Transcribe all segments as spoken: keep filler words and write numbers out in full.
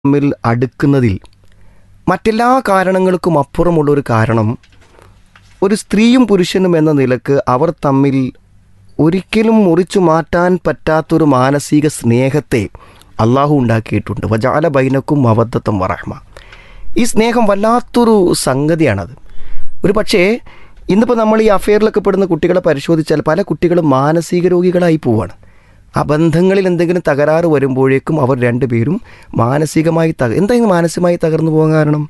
തമ്മിൽ അടുക്കുന്നതിൽ മറ്റെല്ലാ കാരണങ്ങൾക്കും അപ്പുറമുള്ളൊരു കാരണം, ഒരു സ്ത്രീയും പുരുഷനും എന്ന നിലക്ക് അവർ തമ്മിൽ ഒരിക്കലും മുറിച്ചു മാറ്റാൻ പറ്റാത്തൊരു മാനസിക സ്നേഹത്തെ അള്ളാഹു ഉണ്ടാക്കിയിട്ടുണ്ട്. വജഅല ബൈനക്കും മവദ്ദത്തം വറഹ്മ. ഈ സ്നേഹം വല്ലാത്തൊരു സംഗതിയാണത്. ഒരു പക്ഷേ ഇന്നിപ്പോൾ നമ്മൾ ഈ അഫെയറിലൊക്കെ പെടുന്ന കുട്ടികളെ പരിശോധിച്ചാൽ പല കുട്ടികളും മാനസിക രോഗികളായി പോവാണ്. ആ ബന്ധങ്ങളിൽ എന്തെങ്കിലും തകരാറ് വരുമ്പോഴേക്കും അവർ രണ്ടുപേരും മാനസികമായി തക എന്തെങ്കിലും മാനസികമായി തകർന്നു പോകാൻ കാരണം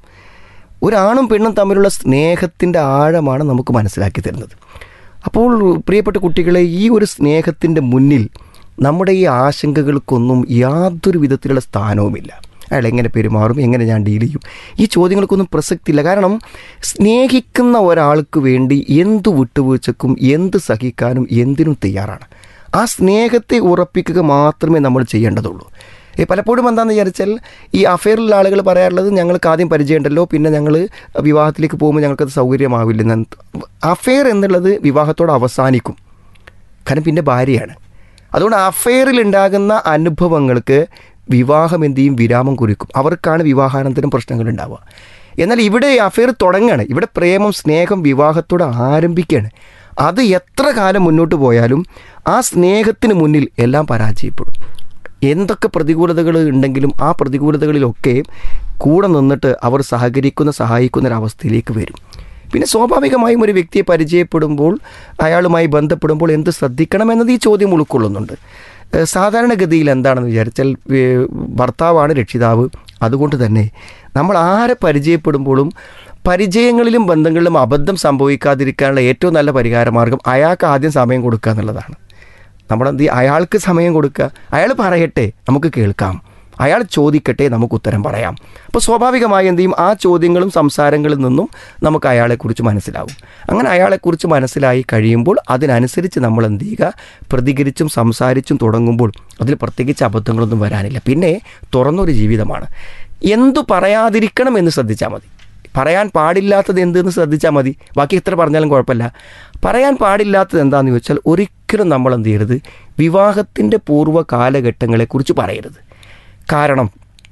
ഒരാണും പെണ്ണും തമ്മിലുള്ള സ്നേഹത്തിൻ്റെ ആഴമാണ് നമുക്ക് മനസ്സിലാക്കി തരുന്നത്. അപ്പോൾ പ്രിയപ്പെട്ട കുട്ടികളെ, ഈ ഒരു സ്നേഹത്തിൻ്റെ മുന്നിൽ നമ്മുടെ ഈ ആശങ്കകൾക്കൊന്നും യാതൊരു വിധത്തിലുള്ള സ്ഥാനവുമില്ല. അയാൾ എങ്ങനെ പെരുമാറും, എങ്ങനെ ഞാൻ ഡീൽ ചെയ്യും, ഈ ചോദ്യങ്ങൾക്കൊന്നും പ്രസക്തിയില്ല. കാരണം സ്നേഹിക്കുന്ന ഒരാൾക്ക് വേണ്ടി എന്തു വിട്ടുവീഴ്ചക്കും എന്ത് സഹിക്കാനും എന്തിനും തയ്യാറാണ്. ആ സ്നേഹത്തെ ഉറപ്പിക്കുക മാത്രമേ നമ്മൾ ചെയ്യേണ്ടതുള്ളൂ. ഈ പലപ്പോഴും എന്താണെന്ന് വിചാരിച്ചാൽ ഈ അഫെയറിലുള്ള ആളുകൾ പറയാറുള്ളത്, ഞങ്ങൾക്ക് ആദ്യം പരിചയമുണ്ടല്ലോ, പിന്നെ ഞങ്ങൾ വിവാഹത്തിലേക്ക് പോകുമ്പോൾ ഞങ്ങൾക്കത് സൗകര്യമാവില്ലെന്ന്. അഫെയർ എന്നുള്ളത് വിവാഹത്തോട് അവസാനിക്കും, കാരണം പിന്നെ ഭാര്യയാണ്. അതുകൊണ്ട് അഫെയറിൽ ഉണ്ടാകുന്ന അനുഭവങ്ങൾക്ക് വിവാഹം എന്ത് ചെയ്യും, വിരാമം കുറിക്കും. അവർക്കാണ് വിവാഹാനന്തരം പ്രശ്നങ്ങൾ ഉണ്ടാവുക. എന്നാൽ ഇവിടെ അഫെയർ തുടങ്ങുകയാണ്, ഇവിടെ പ്രേമം സ്നേഹം വിവാഹത്തോട് ആരംഭിക്കുകയാണ്. അത് എത്ര കാലം മുന്നോട്ട് പോയാലും ആ സ്നേഹത്തിന് മുന്നിൽ എല്ലാം പരാജയപ്പെടും. എന്തൊക്കെ പ്രതികൂലതകൾ ഉണ്ടെങ്കിലും ആ പ്രതികൂലതകളിലൊക്കെ കൂടെ നിന്നിട്ട് അവർ സഹകരിക്കുന്ന സഹായിക്കുന്ന ഒരവസ്ഥയിലേക്ക് വരും. പിന്നെ സ്വാഭാവികമായും ഒരു വ്യക്തിയെ പരിചയപ്പെടുമ്പോൾ അയാളുമായി ബന്ധപ്പെടുമ്പോൾ എന്ത് ശ്രദ്ധിക്കണമെന്നത് ഈ ചോദ്യം ഉൾക്കൊള്ളുന്നുണ്ട്. സാധാരണഗതിയിൽ എന്താണെന്ന് വിചാരിച്ചാൽ ഭർത്താവാണ് രക്ഷിതാവ്. അതുകൊണ്ട് തന്നെ നമ്മൾ ആരെ പരിചയപ്പെടുമ്പോഴും പരിചയങ്ങളിലും ബന്ധങ്ങളിലും അബദ്ധം സംഭവിക്കാതിരിക്കാനുള്ള ഏറ്റവും നല്ല പരിഹാരമാർഗം അയാൾക്ക് ആദ്യം സമയം കൊടുക്കുക എന്നുള്ളതാണ്. നമ്മളെന്ത് അയാൾക്ക് സമയം കൊടുക്കുക, അയാൾ പറയട്ടെ, നമുക്ക് കേൾക്കാം, അയാൾ ചോദിക്കട്ടെ, നമുക്ക് ഉത്തരം പറയാം. അപ്പോൾ സ്വാഭാവികമായി എന്ത് ചെയ്യും, ആ ചോദ്യങ്ങളും സംസാരങ്ങളിൽ നിന്നും നമുക്ക് അയാളെക്കുറിച്ച് മനസ്സിലാവും. അങ്ങനെ അയാളെക്കുറിച്ച് മനസ്സിലായി കഴിയുമ്പോൾ അതിനനുസരിച്ച് നമ്മൾ എന്ത് ചെയ്യുക, പ്രതികരിച്ചും സംസാരിച്ചും തുടങ്ങുമ്പോൾ അതിൽ പ്രത്യേകിച്ച് അബദ്ധങ്ങളൊന്നും വരാനില്ല. പിന്നെ തുറന്നൊരു ജീവിതമാണ്. എന്തു പറയാതിരിക്കണം എന്ന് ശ്രദ്ധിച്ചാൽ മതി. പറയാൻ പാടില്ലാത്തത് എന്തെന്ന് ശ്രദ്ധിച്ചാൽ മതി, ബാക്കി എത്ര പറഞ്ഞാലും കുഴപ്പമില്ല. പറയാൻ പാടില്ലാത്തത് എന്താണെന്ന് ചോദിച്ചാൽ ഒരിക്കലും നമ്മൾ എന്ത് ചെയ്യരുത്, വിവാഹത്തിൻ്റെ പൂർവ്വ കാലഘട്ടങ്ങളെക്കുറിച്ച് പറയരുത്. കാരണം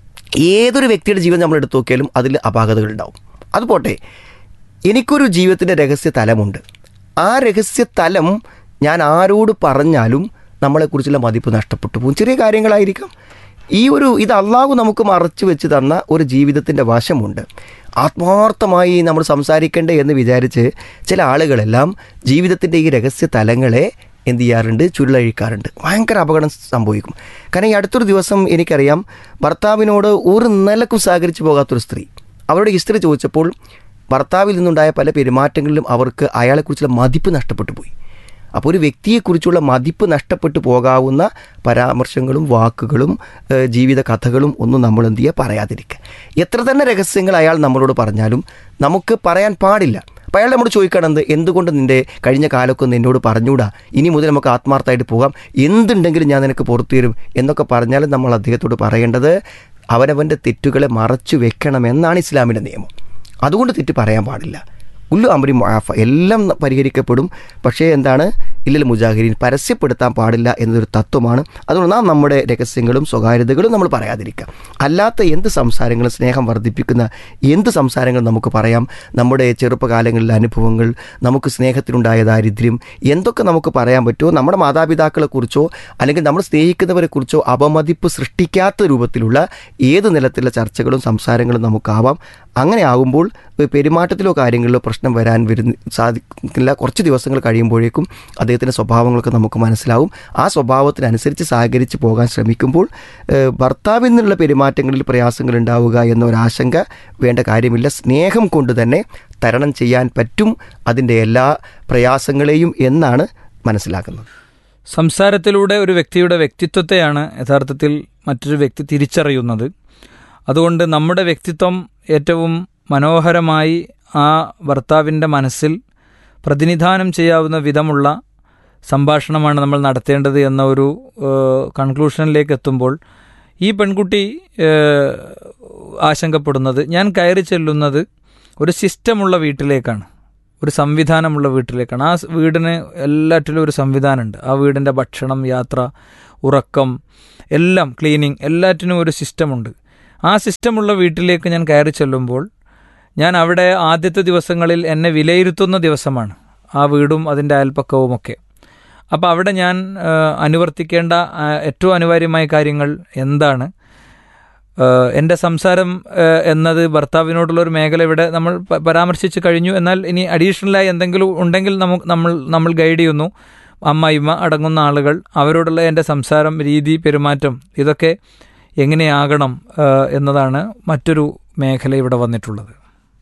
ഏതൊരു വ്യക്തിയുടെ ജീവിതം നമ്മൾ എടുത്തു നോക്കിയാലും അതിൽ അപാകതകൾ ഉണ്ടാവും. അതുപോട്ടെ, എനിക്കൊരു ജീവിതത്തിൻ്റെ രഹസ്യ തലമുണ്ട്. ആ രഹസ്യ തലം ഞാൻ ആരോട് പറഞ്ഞാലും നമ്മളെക്കുറിച്ചുള്ള മതിപ്പ് നഷ്ടപ്പെട്ടു പോകും. ചെറിയ കാര്യങ്ങളായിരിക്കാം. ഈ ഒരു ഇത് അള്ളാഹു നമുക്ക് മറച്ചു വെച്ച് തന്ന ഒരു ജീവിതത്തിൻ്റെ വശമുണ്ട്. ആത്മാർത്ഥമായി നമ്മൾ സംസാരിക്കേണ്ടേ എന്ന് വിചാരിച്ച് ചില ആളുകളെല്ലാം ജീവിതത്തിൻ്റെ ഈ രഹസ്യ തലങ്ങളെ എന്ത് ചെയ്യാറുണ്ട്, ചുരുളഴിക്കാറുണ്ട്. ഭയങ്കര അപകടം സംഭവിക്കും. കാരണം ഈ അടുത്തൊരു ദിവസം എനിക്കറിയാം, ഭർത്താവിനോട് ഒരു നിലക്കും സഹകരിച്ച് പോകാത്തൊരു സ്ത്രീ അവരുടെ ഹിസ്റ്ററി ചോദിച്ചപ്പോൾ ഭർത്താവിൽ നിന്നുണ്ടായ പല പെരുമാറ്റങ്ങളിലും അവർക്ക് അയാളെക്കുറിച്ചുള്ള മതിപ്പ് നഷ്ടപ്പെട്ടു പോയി. അപ്പോൾ ഒരു വ്യക്തിയെക്കുറിച്ചുള്ള മതിപ്പ് നഷ്ടപ്പെട്ടു പോകാവുന്ന പരാമർശങ്ങളും വാക്കുകളും ജീവിത കഥകളും ഒന്നും നമ്മൾ എന്ത് ചെയ്യുക, പറയാതിരിക്കുക. എത്ര തന്നെ രഹസ്യങ്ങൾ അയാൾ നമ്മളോട് പറഞ്ഞാലും നമുക്ക് പറയാൻ പാടില്ല. അപ്പോൾ അയാൾ നമ്മൾ ചോദിക്കണത്, എന്തുകൊണ്ട് നിൻ്റെ കഴിഞ്ഞ കാലമൊക്കെ ഒന്ന് എന്നോട് പറഞ്ഞുകൂടാ, ഇനി മുതൽ നമുക്ക് ആത്മാർത്ഥമായിട്ട് പോകാം, എന്തുണ്ടെങ്കിലും ഞാൻ നിനക്ക് പുറത്തു തരും എന്നൊക്കെ പറഞ്ഞാലും നമ്മൾ അദ്ദേഹത്തോട് പറയേണ്ടത് അവനവൻ്റെ തെറ്റുകളെ മറച്ചു വെക്കണമെന്നാണ് ഇസ്ലാമിൻ്റെ നിയമം. അതുകൊണ്ട് തെറ്റ് പറയാൻ പാടില്ല. ഉല്ലു അമ്രി മുആഫ, എല്ലാം പരിഹരിക്കപ്പെടും. പക്ഷേ എന്താണ്, ഇല്ലൽ മുജാഹിരീൻ, പരസ്യപ്പെടുത്താൻ പാടില്ല എന്നതൊരു തത്വമാണ്. അതുകൊണ്ട് നാം നമ്മുടെ രഹസ്യങ്ങളും സ്വകാര്യതകളും നമ്മൾ പറയാതിരിക്കുക. അല്ലാത്ത എന്ത് സംസാരങ്ങളും, സ്നേഹം വർദ്ധിപ്പിക്കുന്ന എന്ത് സംസാരങ്ങൾ നമുക്ക് പറയാം. നമ്മുടെ ചെറുപ്പകാലങ്ങളിലെ അനുഭവങ്ങൾ, നമുക്ക് സ്നേഹത്തിനുണ്ടായ ദാരിദ്ര്യം, എന്തൊക്കെ നമുക്ക് പറയാൻ പറ്റുമോ, നമ്മുടെ മാതാപിതാക്കളെക്കുറിച്ചോ അല്ലെങ്കിൽ നമ്മൾ സ്നേഹിക്കുന്നവരെക്കുറിച്ചോ അപമതിപ്പ് സൃഷ്ടിക്കാത്ത രൂപത്തിലുള്ള ഏത് നിലത്തിലുള്ള ചർച്ചകളും സംസാരങ്ങളും നമുക്കാവാം. അങ്ങനെ ആകുമ്പോൾ പെരുമാറ്റത്തിലോ കാര്യങ്ങളിലോ പ്രശ്നം വരാൻ വരുന്ന സാധിക്കില്ല. കുറച്ച് ദിവസങ്ങൾ കഴിയുമ്പോഴേക്കും അദ്ദേഹത്തിൻ്റെ സ്വഭാവങ്ങളൊക്കെ നമുക്ക് മനസ്സിലാവും. ആ സ്വഭാവത്തിനനുസരിച്ച് സഹകരിച്ച് പോകാൻ ശ്രമിക്കുമ്പോൾ ഭർത്താവിൽ നിന്നുള്ള പെരുമാറ്റങ്ങളിൽ പ്രയാസങ്ങൾ ഉണ്ടാവുക എന്നൊരാശങ്ക വേണ്ട കാര്യമില്ല. സ്നേഹം കൊണ്ട് തന്നെ തരണം ചെയ്യാൻ പറ്റും അതിൻ്റെ എല്ലാ പ്രയാസങ്ങളെയും എന്നാണ് മനസ്സിലാക്കുന്നത്. സംസാരത്തിലൂടെ ഒരു വ്യക്തിയുടെ വ്യക്തിത്വത്തെയാണ് യഥാർത്ഥത്തിൽ മറ്റൊരു വ്യക്തി തിരിച്ചറിയുന്നത്. അതുകൊണ്ട് നമ്മുടെ വ്യക്തിത്വം ഏറ്റവും മനോഹരമായി ആ ഭർത്താവിൻ്റെ മനസ്സിൽ പ്രതിനിധാനം ചെയ്യാവുന്ന വിധമുള്ള സംഭാഷണമാണ് നമ്മൾ നടത്തേണ്ടത് എന്ന ഒരു കൺക്ലൂഷനിലേക്ക് എത്തുമ്പോൾ ഈ പെൺകുട്ടി ആശങ്കപ്പെടുന്നത്, ഞാൻ കയറി ചെല്ലുന്നത് ഒരു സിസ്റ്റമുള്ള വീട്ടിലേക്കാണ്, ഒരു സംവിധാനമുള്ള വീട്ടിലേക്കാണ്. ആ വീടിന് എല്ലാറ്റിലും ഒരു സംവിധാനമുണ്ട്. ആ വീടിൻ്റെ ഭക്ഷണം, യാത്ര, ഉറക്കം, എല്ലാം, ക്ലീനിങ്, എല്ലാറ്റിനും ഒരു സിസ്റ്റമുണ്ട്. ആ സിസ്റ്റമുള്ള വീട്ടിലേക്ക് ഞാൻ കയറി ചെല്ലുമ്പോൾ ഞാൻ അവിടെ ആദ്യത്തെ ദിവസങ്ങളിൽ എന്നെ വിലയിരുത്തുന്ന ദിവസമാണ്, ആ വീടും അതിൻ്റെ അയൽപ്പക്കവുമൊക്കെ. അപ്പോൾ അവിടെ ഞാൻ അനുവർത്തിക്കേണ്ട ഏറ്റവും അനിവാര്യമായ കാര്യങ്ങൾ എന്താണ്? എൻ്റെ സംസാരം എന്നത് ഭർത്താവിനോടുള്ളൊരു മേഖല ഇവിടെ നമ്മൾ പരാമർശിച്ച് കഴിഞ്ഞു. എന്നാൽ ഇനി അഡീഷണലായി എന്തെങ്കിലും ഉണ്ടെങ്കിൽ നമുക്ക് നമ്മൾ നമ്മൾ ഗൈഡ് ചെയ്യുന്നു. അമ്മായിമ്മ അടങ്ങുന്ന ആളുകൾ, അവരോടുള്ള എൻ്റെ സംസാരം, രീതി, പെരുമാറ്റം, ഇതൊക്കെ എങ്ങനെയാകണം എന്നതാണ് മറ്റൊരു മേഖല ഇവിടെ വന്നിട്ടുള്ളത്.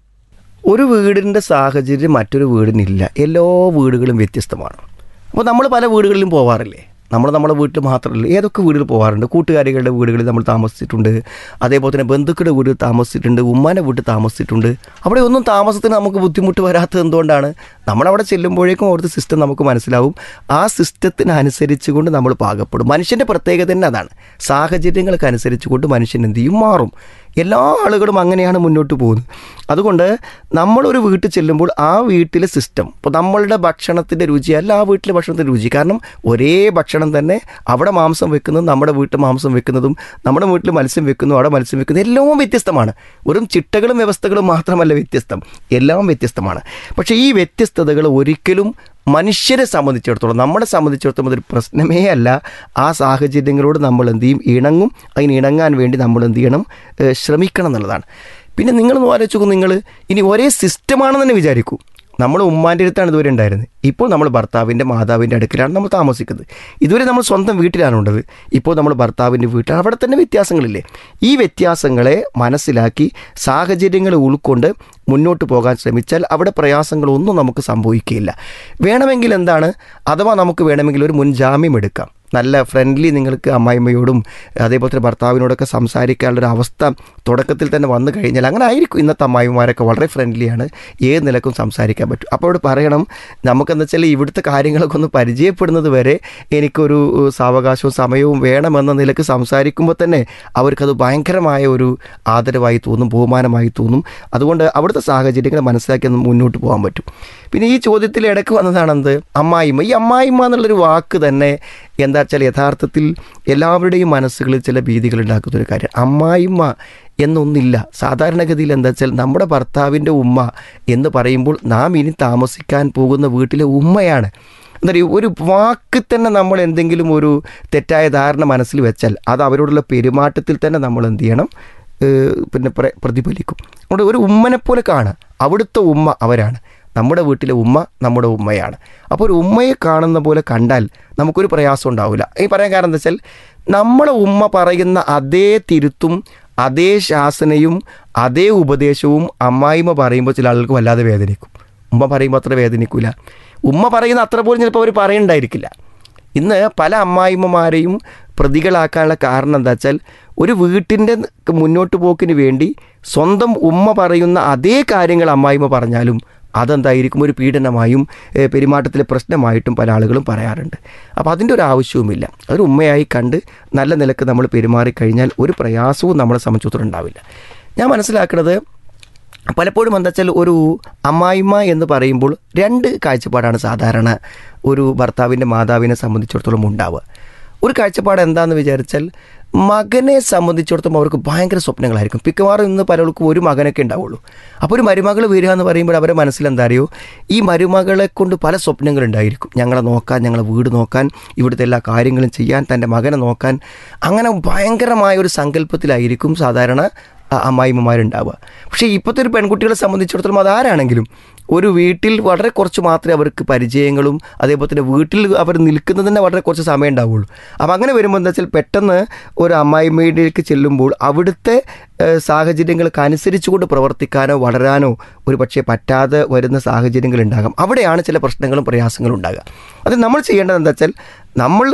ഒരു വീടിൻ്റെ സാഹചര്യം മറ്റൊരു വീടിനില്ല. എല്ലാ വീടുകളും വ്യത്യസ്തമാണ്. അപ്പോൾ നമ്മൾ പല വീടുകളിലും പോവാറില്ലേ? നമ്മൾ നമ്മുടെ വീട്ടിൽ മാത്രമല്ല, ഏതൊക്കെ വീടുകൾ പോകാറുണ്ട്. കൂട്ടുകാരികളുടെ വീടുകളിൽ നമ്മൾ താമസിച്ചിട്ടുണ്ട്, അതേപോലെ തന്നെ ബന്ധുക്കളുടെ വീട്ടിൽ താമസിച്ചിട്ടുണ്ട്, ഉമ്മാൻ്റെ വീട്ടിൽ താമസിച്ചിട്ടുണ്ട്. അവിടെ ഒന്നും താമസത്തിന് നമുക്ക് ബുദ്ധിമുട്ട് വരാത്തത് എന്തുകൊണ്ടാണ്? നമ്മളവിടെ ചെല്ലുമ്പോഴേക്കും അവിടുത്തെ സിസ്റ്റം നമുക്ക് മനസ്സിലാവും. ആ സിസ്റ്റത്തിനനുസരിച്ച് കൊണ്ട് നമ്മൾ പാകപ്പെടും. മനുഷ്യൻ്റെ പ്രത്യേകത തന്നെ അതാണ്. സാഹചര്യങ്ങൾക്ക് അനുസരിച്ച് കൊണ്ട് മനുഷ്യൻ എന്ത് ചെയ്യും? മാറും. എല്ലാ ആളുകളും അങ്ങനെയാണ് മുന്നോട്ട് പോകുന്നത്. അതുകൊണ്ട് നമ്മളൊരു വീട്ടിൽ ചെല്ലുമ്പോൾ ആ വീട്ടിലെ സിസ്റ്റം, ഇപ്പോൾ നമ്മളുടെ ഭക്ഷണത്തിൻ്റെ രുചിയല്ല ആ വീട്ടിലെ ഭക്ഷണത്തിൻ്റെ രുചി. കാരണം ഒരേ ഭക്ഷണം തന്നെ അവിടെ മാംസം വെക്കുന്നതും നമ്മുടെ വീട്ടിൽ മാംസം വെക്കുന്നതും, നമ്മുടെ വീട്ടിൽ മത്സ്യം വെക്കുന്നു അവിടെ മത്സ്യം വെക്കുന്നത്, എല്ലാം വ്യത്യസ്തമാണ്. വെറും ചിട്ടകളും വ്യവസ്ഥകളും മാത്രമല്ല വ്യത്യസ്തം, എല്ലാം വ്യത്യസ്തമാണ്. പക്ഷേ ഈ വ്യത്യസ്തതകൾ ഒരിക്കലും മനുഷ്യരെ സംബന്ധിച്ചിടത്തോളം, നമ്മളെ സംബന്ധിച്ചിടത്തോളം അതൊരു പ്രശ്നമേ അല്ല. ആ സാഹചര്യങ്ങളോട് നമ്മൾ എന്ത് ചെയ്യും? ഇണങ്ങും. അതിന് ഇണങ്ങാൻ വേണ്ടി നമ്മൾ എന്ത് ചെയ്യണം? ശ്രമിക്കണം എന്നുള്ളതാണ്. പിന്നെ നിങ്ങളൊന്ന് ആലോചിച്ച് നോക്കും, നിങ്ങൾ ഇനി ഒരേ സിസ്റ്റമാണെന്ന് തന്നെ വിചാരിക്കൂ. നമ്മൾ ഉമ്മാൻ്റെ അടുത്താണ് ഇതുവരെ ഉണ്ടായിരുന്നത്. ഇപ്പോൾ നമ്മൾ ഭർത്താവിൻ്റെ മാതാവിൻ്റെ അടുക്കലാണ് നമ്മൾ താമസിക്കുന്നത്. ഇതുവരെ നമ്മൾ സ്വന്തം വീട്ടിലാണ് ഉള്ളത്. ഇപ്പോൾ നമ്മൾ ഭർത്താവിൻ്റെ വീട്ടിലാണ്. അവിടെ തന്നെ വ്യത്യാസങ്ങളില്ലേ? ഈ വ്യത്യാസങ്ങളെ മനസ്സിലാക്കി സാഹചര്യങ്ങളെ ഉൾക്കൊണ്ട് മുന്നോട്ട് പോകാൻ ശ്രമിച്ചാൽ അവിടെ പ്രയാസങ്ങളൊന്നും നമുക്ക് സംഭവിക്കുകയില്ല. വേണമെങ്കിൽ എന്താണ്, അഥവാ നമുക്ക് വേണമെങ്കിൽ ഒരു മുൻജാമ്യം എടുക്കാം. നല്ല ഫ്രണ്ട്ലി നിങ്ങൾക്ക് അമ്മായിമ്മയോടും അതേപോലെ തന്നെ ഭർത്താവിനോടൊക്കെ സംസാരിക്കാനുള്ളൊരു അവസ്ഥ തുടക്കത്തിൽ തന്നെ വന്നു കഴിഞ്ഞാൽ, അങ്ങനെ ആയിരിക്കും. ഇന്നത്തെ അമ്മായിമാരൊക്കെ വളരെ ഫ്രണ്ട്ലിയാണ്, ഏത് നിലക്കും സംസാരിക്കാൻ പറ്റും. അപ്പോൾ അവിടെ പറയണം, നമുക്കെന്ന് വെച്ചാൽ ഇവിടുത്തെ കാര്യങ്ങളൊക്കെ ഒന്ന് പരിചയപ്പെടുന്നത് വരെ എനിക്കൊരു സാവകാശവും സമയവും വേണമെന്ന നിലക്ക് സംസാരിക്കുമ്പോൾ തന്നെ അവർക്കത് ഭയങ്കരമായ ഒരു ആദരവായി തോന്നും, ബഹുമാനമായി തോന്നും. അതുകൊണ്ട് അവിടുത്തെ സാഹചര്യങ്ങൾ മനസ്സിലാക്കി മുന്നോട്ട് പോകാൻ പറ്റും. പിന്നെ ഈ ചോദ്യത്തിൽ ഇടയ്ക്ക് വന്നതാണെന്ത്? അമ്മായിമ്മ. ഈ അമ്മായിമ്മ എന്നുള്ളൊരു വാക്ക് തന്നെ എന്താ വെച്ചാൽ യഥാർത്ഥത്തിൽ എല്ലാവരുടെയും മനസ്സുകളിൽ ചില ഭീതികൾ ഉണ്ടാക്കുന്നൊരു കാര്യം. അമ്മായിമ്മ എന്നൊന്നില്ല. സാധാരണഗതിയിൽ എന്താ വെച്ചാൽ നമ്മുടെ ഭർത്താവിൻ്റെ ഉമ്മ എന്ന് പറയുമ്പോൾ നാം ഇനി താമസിക്കാൻ പോകുന്ന വീട്ടിലെ ഉമ്മയാണ്. എന്താ പറയുക, ഒരു വാക്ക് തന്നെ നമ്മൾ എന്തെങ്കിലും ഒരു തെറ്റായ ധാരണ മനസ്സിൽ വെച്ചാൽ അത് അവരോടുള്ള പെരുമാറ്റത്തിൽ തന്നെ നമ്മൾ എന്ത് ചെയ്യണം? പിന്നെ പ്രതിഫലിക്കും. അതുകൊണ്ട് ഒരു ഉമ്മനെപ്പോലെ കാണുക. അവിടുത്തെ ഉമ്മ അവരാണ്, നമ്മുടെ വീട്ടിലെ ഉമ്മ നമ്മുടെ ഉമ്മയാണ്. അപ്പോൾ ഒരു ഉമ്മയെ കാണുന്ന പോലെ കണ്ടാൽ നമുക്കൊരു പ്രയാസം ഉണ്ടാവില്ല. ഈ പറയാൻ കാരണം എന്താ വെച്ചാൽ, നമ്മളെ ഉമ്മ പറയുന്ന അതേ തിരുത്തും അതേ ശാസനയും അതേ ഉപദേശവും അമ്മായിമ്മ പറയുമ്പോൾ ചില ആളുകൾക്ക് വല്ലാതെ വേദനിക്കും. ഉമ്മ പറയുമ്പോൾ അത്ര വേദനിക്കില്ല. ഉമ്മ പറയുന്ന അത്ര പോലും ചിലപ്പോൾ അവർ പറയുന്നുണ്ടായിരിക്കില്ല. ഇന്ന് പല അമ്മായിമ്മമാരെയും പ്രതികളാക്കാനുള്ള കാരണം എന്താ വെച്ചാൽ, ഒരു വീട്ടിൻ്റെ മുന്നോട്ട് പോക്കിന് വേണ്ടി സ്വന്തം ഉമ്മ പറയുന്ന അതേ കാര്യങ്ങൾ അമ്മായിമ്മ പറഞ്ഞാലും അതെന്തായിരിക്കും? ഒരു പീഡനമായും പെരുമാറ്റത്തിലെ പ്രശ്നമായിട്ടും പല ആളുകളും പറയാറുണ്ട്. അപ്പോൾ അതിൻ്റെ ഒരു ആവശ്യവുമില്ല. അതൊരു ഉമ്മയായി കണ്ട് നല്ല നിലക്ക് നമ്മൾ പെരുമാറിക്കഴിഞ്ഞാൽ ഒരു പ്രയാസവും നമ്മളെ സംബന്ധിച്ചിടത്തോളം ഉണ്ടാവില്ല. ഞാൻ മനസ്സിലാക്കുന്നത് പലപ്പോഴും എന്താ വെച്ചാൽ, ഒരു അമ്മായിമ്മ എന്ന് പറയുമ്പോൾ രണ്ട് കാഴ്ചപ്പാടാണ് സാധാരണ ഒരു ഭർത്താവിൻ്റെ മാതാവിനെ സംബന്ധിച്ചിടത്തോളം ഉണ്ടാവുക. ഒരു കാഴ്ചപ്പാട് എന്താണെന്ന് വിചാരിച്ചാൽ, മകനെ സംബന്ധിച്ചിടത്തോളം അവർക്ക് ഭയങ്കര സ്വപ്നങ്ങളായിരിക്കും. മിക്കവാറും ഇന്ന് പലർക്കും ഒരു മകനൊക്കെ ഉണ്ടാവുള്ളൂ. അപ്പോൾ ഒരു മരുമകൾ വരിക എന്ന് പറയുമ്പോൾ അവരെ മനസ്സിലെന്താ അറിയോ, ഈ മരുമകളെ കൊണ്ട് പല സ്വപ്നങ്ങളുണ്ടായിരിക്കും. ഞങ്ങളെ നോക്കാൻ, ഞങ്ങളെ വീട് നോക്കാൻ, ഇവിടുത്തെ എല്ലാ കാര്യങ്ങളും ചെയ്യാൻ, തൻ്റെ മകനെ നോക്കാൻ, അങ്ങനെ ഭയങ്കരമായ ഒരു സങ്കല്പത്തിലായിരിക്കും സാധാരണ അമ്മായിമ്മമാരുണ്ടാവുക. പക്ഷേ ഇപ്പോഴത്തെ ഒരു പെൺകുട്ടികളെ സംബന്ധിച്ചിടത്തോളം അതാരാണെങ്കിലും ഒരു വീട്ടിൽ വളരെ കുറച്ച് മാത്രമേ അവർക്ക് പരിചയങ്ങളും അതേപോലെ തന്നെ വീട്ടിൽ അവർ നിൽക്കുന്നത് തന്നെ വളരെ കുറച്ച് സമയം ഉണ്ടാവുള്ളൂ. അപ്പം അങ്ങനെ വരുമ്പോൾ എന്താ വെച്ചാൽ, പെട്ടെന്ന് ഒരു അമ്മായിമ്മയിലേക്ക് ചെല്ലുമ്പോൾ അവിടുത്തെ സാഹചര്യങ്ങൾക്ക് അനുസരിച്ചുകൊണ്ട് പ്രവർത്തിക്കാനോ വളരാനോ ഒരു പക്ഷേ പറ്റാതെ വരുന്ന സാഹചര്യങ്ങൾ ഉണ്ടാകാം. അവിടെയാണ് ചില പ്രശ്നങ്ങളും പ്രയാസങ്ങളും ഉണ്ടാകുക. അത് നമ്മൾ ചെയ്യേണ്ടത് എന്താ വെച്ചാൽ, നമ്മൾ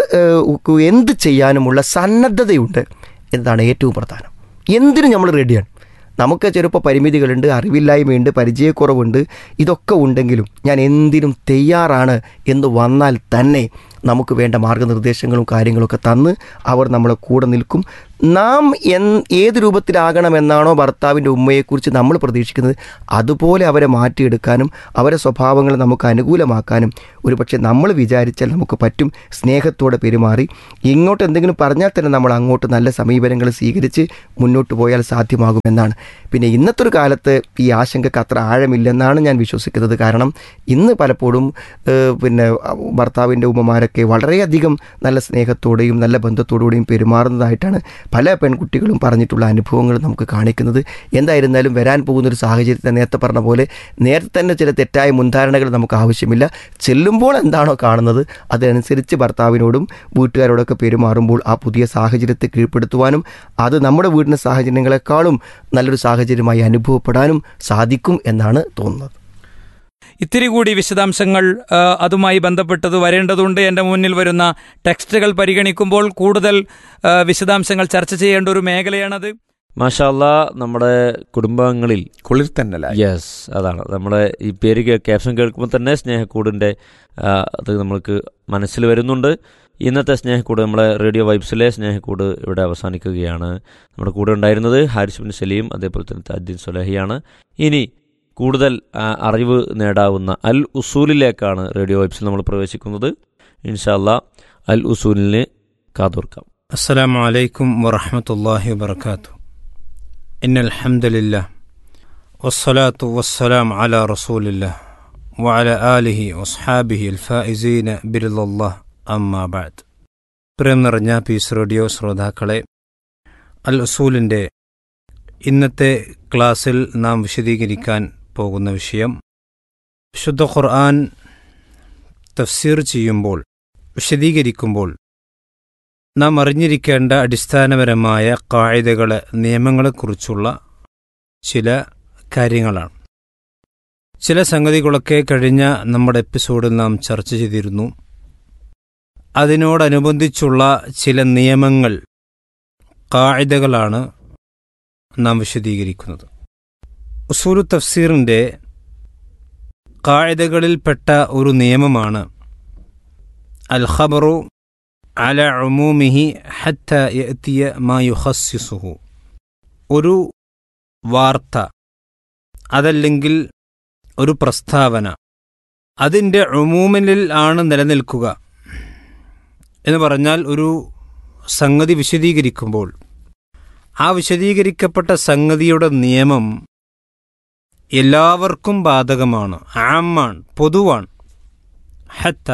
എന്ത് ചെയ്യാനുമുള്ള സന്നദ്ധതയുണ്ട് എന്നതാണ് ഏറ്റവും പ്രധാനം. എന്തിനും നമ്മൾ റെഡിയാണ്. നമുക്ക് ചിലപ്പോൾ പരിമിതികളുണ്ട്, അറിവില്ലായ്മയുണ്ട്, പരിചയക്കുറവുണ്ട്. ഇതൊക്കെ ഉണ്ടെങ്കിലും ഞാൻ എന്തിനും തയ്യാറാണ് എന്ന് വന്നാൽ തന്നെ നമുക്ക് വേണ്ട മാർഗ്ഗനിർദ്ദേശങ്ങളും കാര്യങ്ങളൊക്കെ തന്ന് അവർ നമ്മളെ കൂടെ നിൽക്കും. നാം എൻ ഏത് രൂപത്തിലാകണമെന്നാണോ ഭർത്താവിൻ്റെ ഉമ്മയെക്കുറിച്ച് നമ്മൾ പ്രതീക്ഷിക്കുന്നത് അതുപോലെ അവരെ മാറ്റിയെടുക്കാനും അവരെ സ്വഭാവങ്ങൾ നമുക്ക് അനുകൂലമാക്കാനും ഒരു പക്ഷേ നമ്മൾ വിചാരിച്ചാൽ നമുക്ക് പറ്റും. സ്നേഹത്തോടെ പെരുമാറി ഇങ്ങോട്ട് എന്തെങ്കിലും പറഞ്ഞാൽ തന്നെ നമ്മൾ അങ്ങോട്ട് നല്ല സമീപനങ്ങൾ സ്വീകരിച്ച് മുന്നോട്ട് പോയാൽ സാധ്യമാകുമെന്നാണ്. പിന്നെ ഇന്നത്തെ ഒരു കാലത്ത് ഈ ആശങ്കയ്ക്ക് അത്ര ആഴമില്ലെന്നാണ് ഞാൻ വിശ്വസിക്കുന്നത്. കാരണം ഇന്ന് പലപ്പോഴും പിന്നെ ഭർത്താവിൻ്റെ ഉമ്മമാരൊക്കെ വളരെയധികം നല്ല സ്നേഹത്തോടെയും നല്ല ബന്ധത്തോടുകൂടിയും പെരുമാറുന്നതായിട്ടാണ് പല പെൺകുട്ടികളും പറഞ്ഞിട്ടുള്ള അനുഭവങ്ങൾ നമുക്ക് കാണിക്കുന്നത്. എന്തായിരുന്നാലും വരാൻ പോകുന്നൊരു സാഹചര്യത്തെ നേരത്തെ പറഞ്ഞ പോലെ നേരത്തെ തന്നെ ചില തെറ്റായ മുൻധാരണകൾ നമുക്ക് ആവശ്യമില്ല. ചെല്ലുമ്പോൾ എന്താണോ കാണുന്നത് അതനുസരിച്ച് ഭർത്താവിനോടും വീട്ടുകാരോടൊക്കെ പെരുമാറുമ്പോൾ ആ പുതിയ സാഹചര്യത്തെ കീഴ്പ്പെടുത്തുവാനും അത് നമ്മുടെ വീടിൻ്റെ സാഹചര്യങ്ങളെക്കാളും നല്ലൊരു സാഹചര്യമായി അനുഭവപ്പെടാനും സാധിക്കും എന്നാണ് തോന്നുന്നത്. ഇത്തിരി കൂടി വിശദാംശങ്ങൾ അതുമായി ബന്ധപ്പെട്ടത് വരേണ്ടതുണ്ട്. എൻ്റെ മുന്നിൽ വരുന്ന ടെക്സ്റ്റുകൾ പരിഗണിക്കുമ്പോൾ കൂടുതൽ വിശദാംശങ്ങൾ ചർച്ച ചെയ്യേണ്ട ഒരു മേഖലയാണത്. മാഷാ അല്ലാ, നമ്മുടെ കുടുംബങ്ങളിൽ കുളിർ തന്നെ യെസ് അതാണ് നമ്മുടെ ഈ പേര് ക്യാപ്ഷൻ കേൾക്കുമ്പോൾ തന്നെ സ്നേഹക്കൂടിൻ്റെ അത് നമ്മൾക്ക് മനസ്സിൽ വരുന്നുണ്ട്. ഇന്നത്തെ സ്നേഹക്കൂട് നമ്മുടെ റേഡിയോ വൈബ്സിലെ സ്നേഹക്കൂട് ഇവിടെ അവസാനിക്കുകയാണ്. നമ്മുടെ കൂടെ ഉണ്ടായിരുന്നത് ഹാരിസ് ബിൻ സലീം, അതേപോലെ തന്നെ താജുദ്ദീൻ സ്വലാഹിയാണ്. ഇനി കൂടുതൽ അറിവ് നേടാവുന്ന അൽ ഉസൂലിലേക്കാണ് റേഡിയോ വൈബ്സിൽ നമ്മൾ പ്രവേശിക്കുന്നത്. ഇൻഷാ അല്ലാ അൽ ഉസൂലിന് കാതോർക്കാം. അസ്സലാമു അലൈക്കും വറഹ്മത്തുള്ളാഹി വബറകാതുഹു. ഇന്നൽ ഹംദലില്ലാഹ് വസ്സലാത്തു വസ്സലാമു അലാ റസൂലില്ലാഹ് വഅലാ ആലിഹി വസ്ഹാബിഹി അൽ ഫായിസീന ബിറില്ലാഹ് അമ്മാ ബഅദ്. പ്രേം നിറഞ്ഞ പീസ് റേഡിയോ ശ്രോതാക്കളെ, അൽ ഉസൂലിൻ്റെ ഇന്നത്തെ ക്ലാസ്സിൽ നാം വിശദീകരിക്കാൻ പോകുന്ന വിഷയം വിശുദ്ധ ഖുർആൻ തഫ്സീർ ചെയ്യുമ്പോൾ വിശദീകരിക്കുമ്പോൾ നാം അറിഞ്ഞിരിക്കേണ്ട അടിസ്ഥാനപരമായ ഖാഇദകളെ നിയമങ്ങളെക്കുറിച്ചുള്ള ചില കാര്യങ്ങളാണ്. ചില സംഗതികളൊക്കെ കഴിഞ്ഞ നമ്മുടെ എപ്പിസോഡിൽ നാം ചർച്ച ചെയ്തിരുന്നു. അതിനോടനുബന്ധിച്ചുള്ള ചില നിയമങ്ങൾ, ഖാഇദകളാണ് നാം വിശദീകരിക്കുന്നത്. ഉസൂലു തഫ്സീറിൻ്റെ ഖാഇദകളിൽപ്പെട്ട ഒരു നിയമമാണ് അൽ ഖബറു അല ഉമൂമിഹി ഹത്ത യഅതിയ മാ യുഖസ്സിസുഹു. ഒരു വാർത്ത അതല്ലെങ്കിൽ ഒരു പ്രസ്താവന അതിൻ്റെ ഉമൂമിനിൽ ആണ് നിലനിൽക്കുക എന്ന് പറഞ്ഞാൽ ഒരു സംഗതി വിശദീകരിക്കുമ്പോൾ ആ വിശദീകരിക്കപ്പെട്ട സംഗതിയുടെ നിയമം എല്ലാവർക്കും ബാധകമാണ്, ആമാണ്, പൊതുവാണ്. ഹത്ത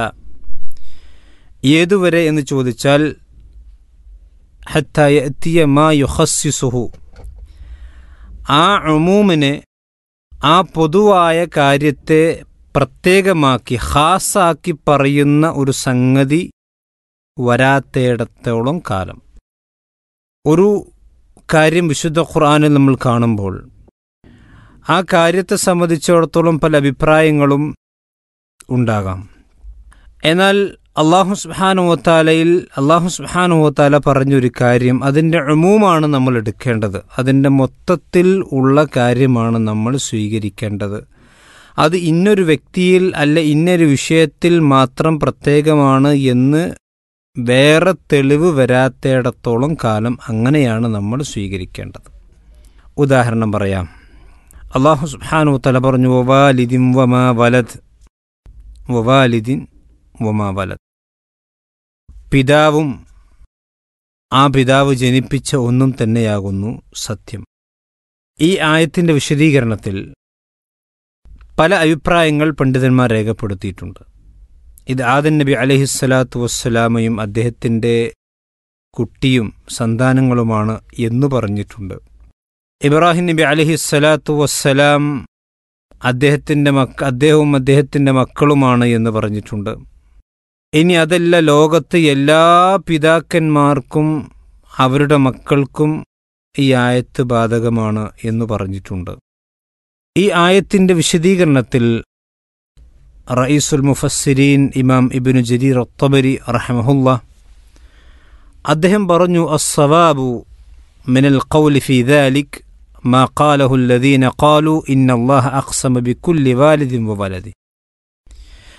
ഏതുവരെ എന്ന് ചോദിച്ചാൽ ഹത്ത യഅതിയ മാ യുഖസ്സിസുഹു, ആ ഉമൂമിനെ, ആ പൊതുവായ കാര്യത്തെ പ്രത്യേകമാക്കി ഖാസാക്കി പറയുന്ന ഒരു സംഗതി വരാത്തേടത്തോളം കാലം. ഒരു കാര്യം വിശുദ്ധ ഖുർആനിൽ നമ്മൾ കാണുമ്പോൾ ആ കാര്യത്തെ സംബന്ധിച്ചിടത്തോളം പല അഭിപ്രായങ്ങളും ഉണ്ടാകാം. എന്നാൽ അല്ലാഹു സുബ്ഹാനഹു വ തആലയിൽ അല്ലാഹു സുബ്ഹാനഹു വ തആല പറഞ്ഞൊരു കാര്യം അതിൻ്റെ ഉമൂമാണ് നമ്മൾ എടുക്കേണ്ടത്, അതിൻ്റെ മൊത്തത്തിൽ ഉള്ള കാര്യമാണ് നമ്മൾ സ്വീകരിക്കേണ്ടത്. അത് ഇന്നൊരു വ്യക്തിയിൽ അല്ല ഇന്നൊരു വിഷയത്തിൽ മാത്രം പ്രത്യേകമാണ് എന്ന് വേറെ തെളിവ് വരാത്തേടത്തോളം കാലം അങ്ങനെയാണ് നമ്മൾ സ്വീകരിക്കേണ്ടത്. ഉദാഹരണം പറയാം. അല്ലാഹു സുബ്ഹാനഹു വ തആല പറഞ്ഞു വവാലിദിൻ വമാ വലദ്, വവാലിദിൻ വമാ വലദ്, പിതാവും ആ പിതാവ് ജനിപ്പിച്ച ഒന്നും തന്നെയാകുന്നു സത്യം. ഈ ആയത്തിൻ്റെ വിശദീകരണത്തിൽ പല അഭിപ്രായങ്ങൾ പണ്ഡിതന്മാർ രേഖപ്പെടുത്തിയിട്ടുണ്ട്. ഇത് ആദം നബി അലൈഹിസ്സലാത്തു വസ്സലാമയും അദ്ദേഹത്തിൻ്റെ കുട്ടിയും സന്താനങ്ങളുമാണ് എന്ന് പറഞ്ഞിട്ടുണ്ട്. ഇബ്രാഹിം നബി അലൈഹിസ്സലാത്തു വസ്സലാം അദ്ദേഹത്തിൻ്റെ മക്ക അദ്ദേഹവും അദ്ദേഹത്തിൻ്റെ മക്കളുമാണ് എന്ന് പറഞ്ഞിട്ടുണ്ട്. ഇനി അതല്ല, ലോകത്ത് എല്ലാ പിതാക്കന്മാർക്കും അവരുടെ മക്കൾക്കും ഈ ആയത്ത് ബാധകമാണ് എന്ന് പറഞ്ഞിട്ടുണ്ട്. ഈ ആയത്തിൻ്റെ വിശദീകരണത്തിൽ റഈസുൽ മുഫസ്സിരീൻ ഇമാം ഇബ്നു ജരീർ അത്തബരി റഹ്മഹുല്ലാഹ് അദ്ദേഹം പറഞ്ഞു അസ്സവാബു മിനൽ ഖൗലി ഫീ ദാലിക് മാ ഖാലഹു അല്ലദീന ഖാലു ഇന്നല്ലാഹ അഖ്സമ ബികുല്ലി വാലിദിൻ വവലദി.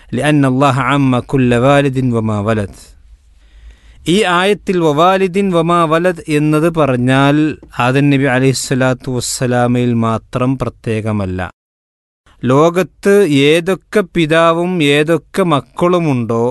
لأن الله عم كل والد وما ولد. ഈ ആയത്തിൽ വവാലിദിൻ വമാ വലദ് എന്നത് പറഞ്ഞാൽ ആദം നബി അലൈഹിസ്സലാത്തു വസ്സലാമയിൽ മാത്രം പ്രത്യേകമല്ല. ലോകത്ത് ഏതൊക്കെ പിതാവും ഏതൊക്കെ മക്കളുമുണ്ടോ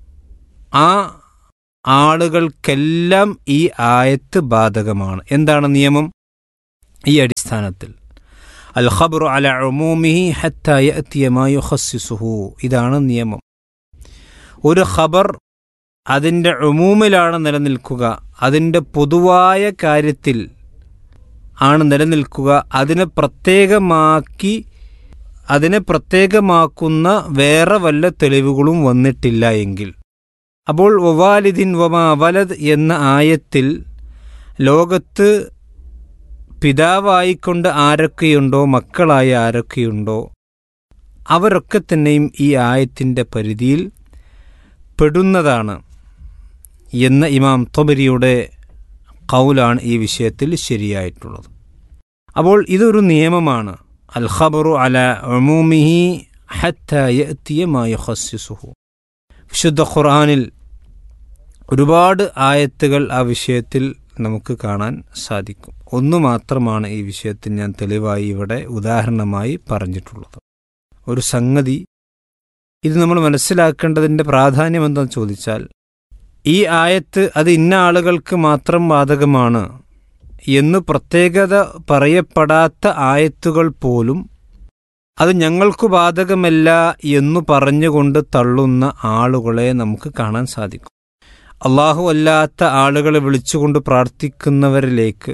ആ ആളുകൾക്കെല്ലാം ഈ ആയത്ത് ബാധകമാണ്. എന്താണ് നിയമം? ഈ അടിസ്ഥാനത്തിൽ അൽ ഖബ്റു അല ഉമൂമിഹി ഹത്താ യഅതിയ മാ യുഖസ്സിസുഹു, ഇതാണ് നിയമം. ഒരു ഖബർ അതിൻ്റെ ഉമൂമിലാണ് നിലനിൽക്കുക, അതിൻ്റെ പൊതുവായ കാര്യത്തിൽ ആണ് നിലനിൽക്കുക. അതിനെ പ്രത്യേകമാക്കി അതിനെ പ്രത്യേകമാക്കുന്ന വേറെ വല്ല തെളിവുകളും വന്നിട്ടില്ല എങ്കിൽ, അപ്പോൾ വവാലിദിൻ വമാ വലദ് എന്ന ആയത്തിൽ ലോകത്ത് പിതാവായിക്കൊണ്ട് ആരൊക്കെയുണ്ടോ, മക്കളായ ആരൊക്കെയുണ്ടോ അവരൊക്കെ തന്നെയും ഈ ആയത്തിൻ്റെ പരിധിയിൽ പെടുന്നതാണ് എന്ന ഇമാം തൊബരിയുടെ ഖൗലാണ് ഈ വിഷയത്തിൽ ശരിയായിട്ടുള്ളത്. അപ്പോൾ ഇതൊരു നിയമമാണ്. അൽ ഖബറു അല ഉമൂമിഹി ഹത്താ യഅതിയ മാ യുഖസ്സിസുഹു. വിശുദ്ധ ഖുർആനിൽ ഒരുപാട് ആയത്തുകൾ ആ വിഷയത്തിൽ നമുക്ക് കാണാൻ സാധിക്കും. ഒന്നു മാത്രമാണ് ഈ വിഷയത്തിൽ ഞാൻ തെളിവായി ഇവിടെ ഉദാഹരണമായി പറഞ്ഞിട്ടുള്ളത്. ഒരു സംഗതി ഇത് നമ്മൾ മനസ്സിലാക്കേണ്ടതിൻ്റെ പ്രാധാന്യം എന്താണെന്ന് ചോദിച്ചാൽ, ഈ ആയത്ത് അത് ഇന്ന ആളുകൾക്ക് മാത്രം ബാധകമാണ് എന്ന് പ്രത്യേകത പറയപ്പെടാത്ത ആയത്തുകൾ പോലും അത് ഞങ്ങൾക്കു ബാധകമല്ല എന്നു പറഞ്ഞുകൊണ്ട് തള്ളുന്ന ആളുകളെ നമുക്ക് കാണാൻ സാധിക്കും. അള്ളാഹു അല്ലാത്ത ആളുകളെ വിളിച്ചുകൊണ്ട് പ്രാർത്ഥിക്കുന്നവരിലേക്ക്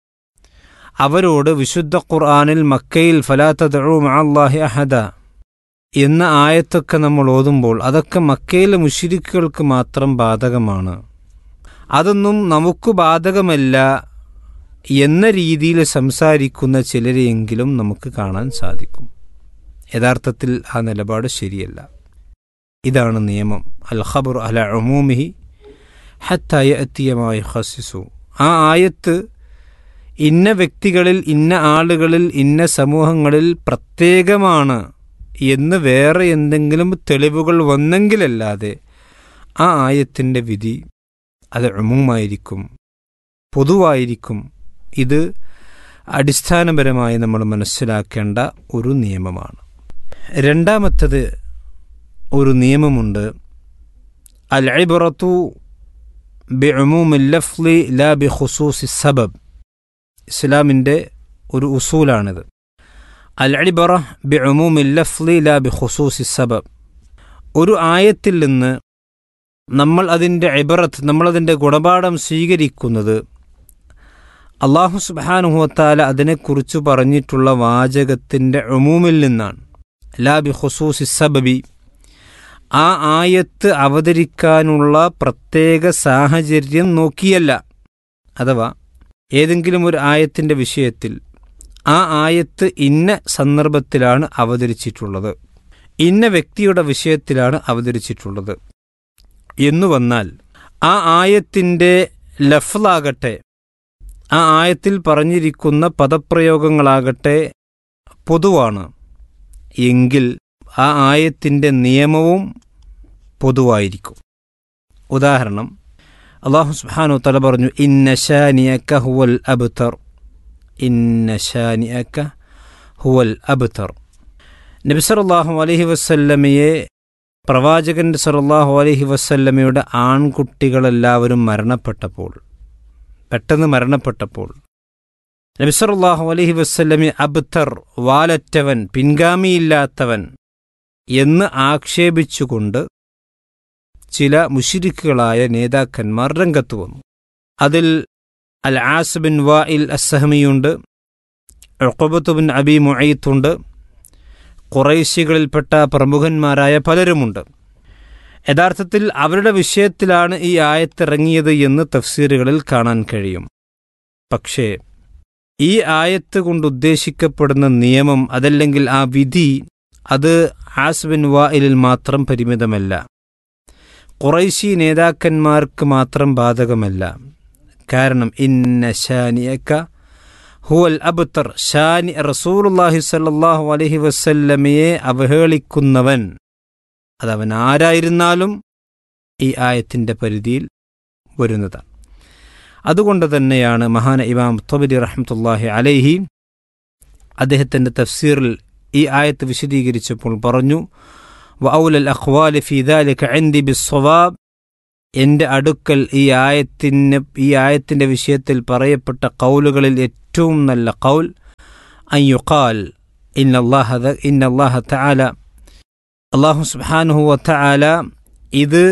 അവരോട് വിശുദ്ധ ഖുർആനിൽ മക്കയിൽ ഫലാ തദ്ഉ മഅല്ലാഹി അഹദ എന്ന ആയത്തൊക്കെ നമ്മൾ ഓതുമ്പോൾ അതൊക്കെ മക്കയിലെ മുശ്രിക്കുകൾക്ക് മാത്രം ബാധകമാണ്, അതൊന്നും നമുക്ക് ബാധകമല്ല എന്ന രീതിയിൽ സംസാരിക്കുന്ന ചിലരെയെങ്കിലും നമുക്ക് കാണാൻ സാധിക്കും. യഥാർത്ഥത്തിൽ ആ നിലപാട് ശരിയല്ല. ഇതാണ് നിയമം. അൽ ഖബർ അല ഉമൂമിഹി ഹത്താ യഅതിയ മാ യുഖസ്സിസു. ആ ആയത്ത് ഇന്ന വ്യക്തികളിൽ, ഇന്ന ആളുകളിൽ, ഇന്ന സമൂഹങ്ങളിൽ പ്രത്യേകമാണ് എന്ന് വേറെ എന്തെങ്കിലും തെളിവുകൾ വന്നെങ്കിലല്ലാതെ ആ ആയത്തിൻ്റെ വിധി അത് ഉമൂമായിരിക്കും, പൊതുവായിരിക്കും. ഇത് അടിസ്ഥാനപരമായി നമ്മൾ മനസ്സിലാക്കേണ്ട ഒരു നിയമമാണ്. രണ്ടാമത്തത് ഒരു നിയമമുണ്ട്. അൽ ഇബ്റതു ബിഉമൂമിൽ ലഫ്ളി ലാ ബിഖുസൂസി സബബ്. ഇസ്ലാമിൻ്റെ ഒരു ഉസൂലാണിത്. അൽ ഇബ്റ ബിഉമൂമിൽ ലഫ്ളി ലാ ബിഖുസൂസി സബബ്. ഒരു ആയത്തിൽ നിന്ന് നമ്മൾ അതിൻ്റെ ഇബ്റത്ത്, നമ്മളതിൻ്റെ ഗുണപാഠം സ്വീകരിക്കുന്നത് അല്ലാഹു സുബ്ഹാനഹു വതആല അതിനെക്കുറിച്ച് പറഞ്ഞിട്ടുള്ള വാചകത്തിൻ്റെ ഉമൂമിൽ നിന്നാണ്. ലാ ബിഖുസൂസി സബബി, ആ ആയത്ത് അവതരിക്കാനുള്ള പ്രത്യേക സാഹചര്യം നോക്കിയല്ല. അഥവാ ഏതെങ്കിലും ഒരു ആയത്തിൻ്റെ വിഷയത്തിൽ ആ ആയത്ത് ഇന്ന സന്ദർഭത്തിലാണ് അവതരിച്ചിട്ടുള്ളത്, ഇന്ന വ്യക്തിയുടെ വിഷയത്തിലാണ് അവതരിച്ചിട്ടുള്ളത് എന്നു വന്നാൽ ആ ആയത്തിൻ്റെ ലഫ്ലാകട്ടെ, ആ ആയത്തിൽ പറഞ്ഞിരിക്കുന്ന പദപ്രയോഗങ്ങളാകട്ടെ പൊതുവാണ് എങ്കിൽ ആ ആയത്തിൻ്റെ നിയമവും പൊതുവായിരിക്കും. ഉദാഹരണം, അല്ലാഹു സുബ്ഹാനഹു വ തആല പറഞ്ഞു, ഇന്ന ശാനിയക ഹുവൽ അബ്തർ, ഇന്ന ശാനിയക ഹുവൽ അബ്തർ. നബി സല്ലല്ലാഹു അലൈഹി വസല്ലമയെ, പ്രവാചകൻ സല്ലല്ലാഹു അലൈഹി വസല്ലമയുടെ ആൺകുട്ടികളെല്ലാവരും മരണപ്പെട്ടപ്പോൾ, പെട്ടെന്ന് മരണപ്പെട്ടപ്പോൾ നബി സല്ലല്ലാഹു അലൈഹി വസല്ലമയെ അബ്തർ, വാലറ്റവൻ, പിൻഗാമിയില്ലാത്തവൻ എന്ന് ആക്ഷേപിച്ചുകൊണ്ട് ചില മുശ്രിക്കുകളായ നേതാക്കന്മാർ രംഗത്ത് വന്നു. അതിൽ അൽ as bin Wael അസ്സഹമിയുണ്ട്, ഉഖബത്ത് bin Abi മുഈത്തുണ്ട്, ഖുറൈശികളിൽപ്പെട്ട പ്രമുഖന്മാരായ പലരുമുണ്ട്. യഥാർത്ഥത്തിൽ അവരുടെ വിഷയത്തിലാണ് ഈ ആയത്തിറങ്ങിയത് എന്ന് തഫ്സീറുകളിൽ കാണാൻ കഴിയും. പക്ഷേ ഈ ആയത്ത് കൊണ്ട് ഉദ്ദേശിക്കപ്പെടുന്ന നിയമം, അതല്ലെങ്കിൽ ആ വിധി, അത് ആസ് ബിൻ വാഇലിൽ മാത്രം പരിമിതമല്ല, ഖുറൈശി നേതാക്കന്മാർക്ക് മാത്രം ബാധകമല്ല. കാരണം ഇന്ന ശാനിയക ഹുവൽ അബ്തർ, ഷാനി റസൂലുള്ളാഹി സ്വല്ലല്ലാഹു അലൈഹി വസല്ലമയെ അവഹേളിക്കുന്നവൻ, അതവൻ ആരായിരുന്നാലും ഈ ആയത്തിൻ്റെ പരിധിയിൽ വരുന്നതാണ്. അതുകൊണ്ട് തന്നെയാണ് മഹാന ഇമാം ത്വബരി റഹ്മത്തുള്ളാഹി അലൈഹി അദ്ദേഹത്തിൻ്റെ തഫ്സീറിൽ ഈ ആയത്ത് വിശദീകരിച്ചപ്പോൾ പറഞ്ഞു, വഔലൽ അഖ്വാലി ഫീ ദാലിക ഇൻദി ബിസ്സവാബ്, എൻ്റെ അടുക്കൽ ഈ ആയത്തിന് ഈ ആയത്തിൻ്റെ വിഷയത്തിൽ പറയപ്പെട്ട ഖൗലുകളിൽ ഏറ്റവും നല്ല ഖൗൽ അൻ യുഖാൽ ഇന്നല്ലാഹ ഇന്നല്ലാഹ തആല, അല്ലാഹു സുബ്ഹാനഹു വ തആല ഇത്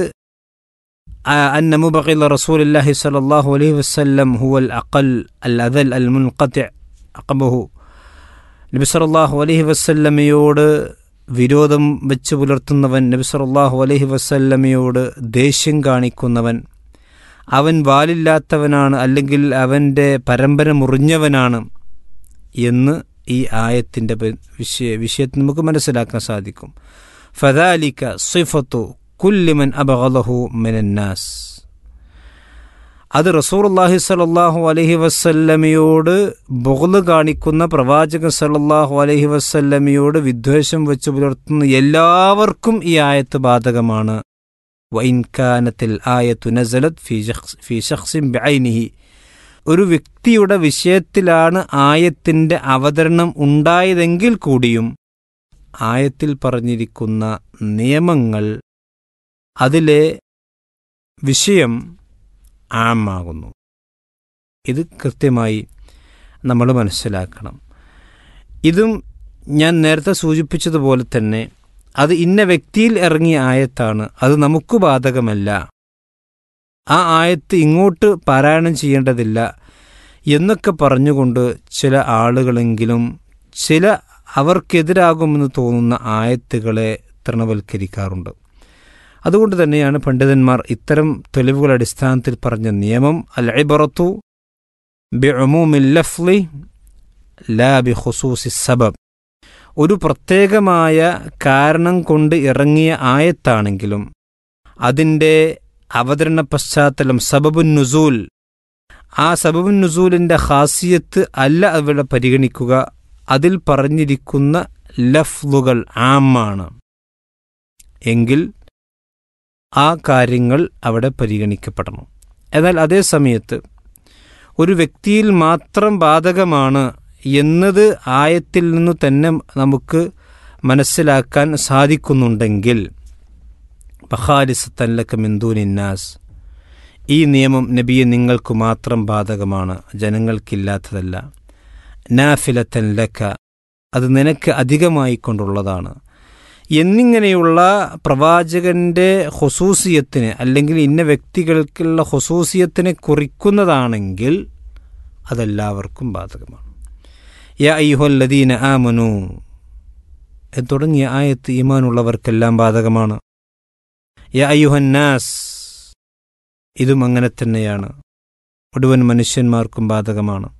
അന്ന മുബഖില റസൂലുള്ളാഹി സ്വല്ലല്ലാഹു അലൈഹി വസല്ലം ഹുവൽ അഖൽ അൽ അദൽ അൽ മുൻഖതി അഖബഹു, നബി സല്ലല്ലാഹു അലൈഹി വസല്ലമയോട് വിരോധം വെച്ച് പുലർത്തുന്നവൻ, നബി സല്ലല്ലാഹു അലൈഹി വസല്ലമയോട് ദേഷ്യം കാണിക്കുന്നവൻ, അവൻ വാലില്ലാത്തവനാണ് അല്ലെങ്കിൽ അവൻ്റെ പരമ്പര മുറിഞ്ഞവനാണ് എന്ന് ഈ ആയത്തിൻ്റെ വിഷയ വിഷയത്തിൽ നമുക്ക് മനസ്സിലാക്കാൻ സാധിക്കും. ഫദാലിക സിഫത്തു കുല്ലി മൻ അബ്ഗളഹു മിനന്നാസ്, അത് റസൂലുള്ളാഹി സ്വല്ലല്ലാഹു അലൈഹി വസല്ലമയോട് ബുഗ്ള് കാണിക്കുന്ന, പ്രവാചകൻ സ്വല്ലല്ലാഹു അലൈഹി വസല്ലമയോട് വിദ്വേഷം വെച്ച് പുലർത്തുന്ന എല്ലാവർക്കും ഈ ആയത്ത് ബാധകമാണ്. വഇൻ കാനത്തിൽ ആയത്തു നസലത് ഫീ ശഖ്സ് ഫീ ശഖ്സിൻ ബിഐനിഹി, ഒരു വ്യക്തിയുടെ വിഷയത്തിലാണ് ആയത്തിൻ്റെ അവതരണം ഉണ്ടായതെങ്കിൽ കൂടിയും ആയത്തിൽ പറഞ്ഞിരിക്കുന്ന നിയമങ്ങൾ, അതിലെ വിഷയം ആമാകുന്നു. ഇത് കൃത്യമായി നമ്മൾ മനസ്സിലാക്കണം. ഇതും ഞാൻ നേരത്തെ സൂചിപ്പിച്ചതുപോലെ തന്നെ അത് ഇന്ന വ്യക്തിയിൽ ഇറങ്ങിയ ആയത്താണ്, അത് നമുക്ക് ബാധകമല്ല, ആ ആയത്ത് ഇങ്ങോട്ട് പാരായണം ചെയ്യേണ്ടതില്ല എന്നൊക്കെ പറഞ്ഞുകൊണ്ട് ചില ആളുകളെങ്കിലും ചില അവർക്കെതിരാകുമെന്ന് തോന്നുന്ന ആയത്തുകളെ തൃണവൽക്കരിക്കാറുണ്ട്. അതുകൊണ്ട് തന്നെയാണ് പണ്ഡിതന്മാർ ഇത്തരം തെളിവുകളുടെ അടിസ്ഥാനത്തിൽ പറഞ്ഞ നിയമം അൽ ഇബ്റത്തു ബിഉമൂമിൽ ലഫ്ളി ലാ ബിഖുസൂസി സബബ്, ഒരു പ്രത്യേകമായ കാരണം കൊണ്ട് ഇറങ്ങിയ ആയത്താണെങ്കിലും അതിൻ്റെ അവതരണ പശ്ചാത്തലം സബബുൻ നുസൂൽ, ആ സബബുൻ നുസൂലിൻ്റെ ഖാസിയത്ത് അല്ല അവിടെ പരിഗണിക്കുക, അതിൽ പറഞ്ഞിരിക്കുന്ന ലഫ്ളുകൾ ആമാണ് എങ്കിൽ ആ കാര്യങ്ങൾ അവിടെ പരിഗണിക്കപ്പെടണം. എന്നാൽ അതേ സമയത്ത് ഒരു വ്യക്തിയിൽ മാത്രം ബാധകമാണ് എന്നത് ആയത്തിൽ നിന്നു തന്നെ നമുക്ക് മനസ്സിലാക്കാൻ സാധിക്കുന്നുണ്ടെങ്കിൽ ബഖാലിസത്തൻ ലക മിൻ ദൂനിന്നാസ്, ഈ നിയമം നബിയെ നിങ്ങൾക്ക് മാത്രം ബാധകമാണ്, ജനങ്ങൾക്കില്ലാത്തതല്ല. നാഫിലത്തൻ ലക, അത് നിനക്ക് അധികമായി കൊണ്ടുള്ളതാണ് എന്നിങ്ങനെയുള്ള പ്രവാചകൻ്റെ ഖുസൂസിയത്തിന് അല്ലെങ്കിൽ ഇന്ന വ്യക്തികൾക്കുള്ള ഖുസൂസിയത്തിനെ കുറിക്കുന്നതാണെങ്കിൽ അതെല്ലാവർക്കും ബാധകമാണ്. യാ അയ്യുഹല്ലദീന ആമനു തുടങ്ങിയ ആയത്ത് ഈമാനുള്ളവർക്കെല്ലാം ബാധകമാണ്. യാ അയ്യുഹന്നാസ്, ഇതും അങ്ങനെ തന്നെയാണ്, മുഴുവൻ മനുഷ്യന്മാർക്കും ബാധകമാണ്.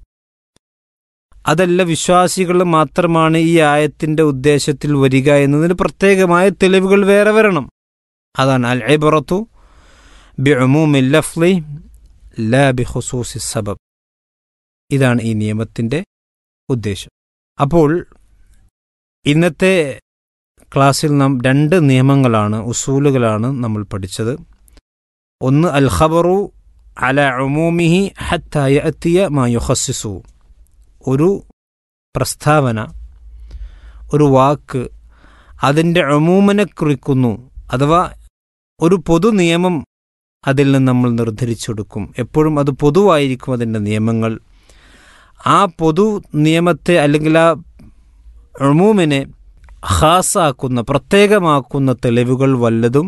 അതല്ല വിശ്വാസികൾ മാത്രമാണ് ഈ ആയത്തിൻ്റെ ഉദ്ദേശത്തിൽ വരിക എന്നതിന് പ്രത്യേകമായ തെളിവുകൾ വേറെ വരണം. അതാണ് അൽ ഇബ്റത്തു ബിഉമൂമിൽ ലഫ്ളി ലാ ബിഖുസൂസി സബബ്, ഇതാണ് ഈ നിയമത്തിൻ്റെ ഉദ്ദേശം. അപ്പോൾ ഇന്നത്തെ ക്ലാസ്സിൽ നാം രണ്ട് നിയമങ്ങളാണ്, ഉസൂലുകളാണ് നമ്മൾ പഠിച്ചത്. ഒന്ന് അൽ ഖബറു അല ഉമൂമിഹി ഹത്താ യഅതിയ മാ യുഖസ്സിസു, ഒരു പ്രസ്താവന, ഒരു വാക്ക് അതിൻ്റെ ഉമൂമിനെ കുറിക്കുന്നു, അഥവാ ഒരു പൊതു നിയമം അതിൽ നിന്ന് നമ്മൾ നിർദ്ധരിച്ചെടുക്കും. എപ്പോഴും അത് പൊതുവായിരിക്കും അതിൻ്റെ നിയമങ്ങൾ. ആ പൊതു നിയമത്തെ അല്ലെങ്കിൽ ആ ഉമൂമിനെ ഖാസാക്കുന്ന, പ്രത്യേകമാക്കുന്ന തെളിവുകൾ വല്ലതും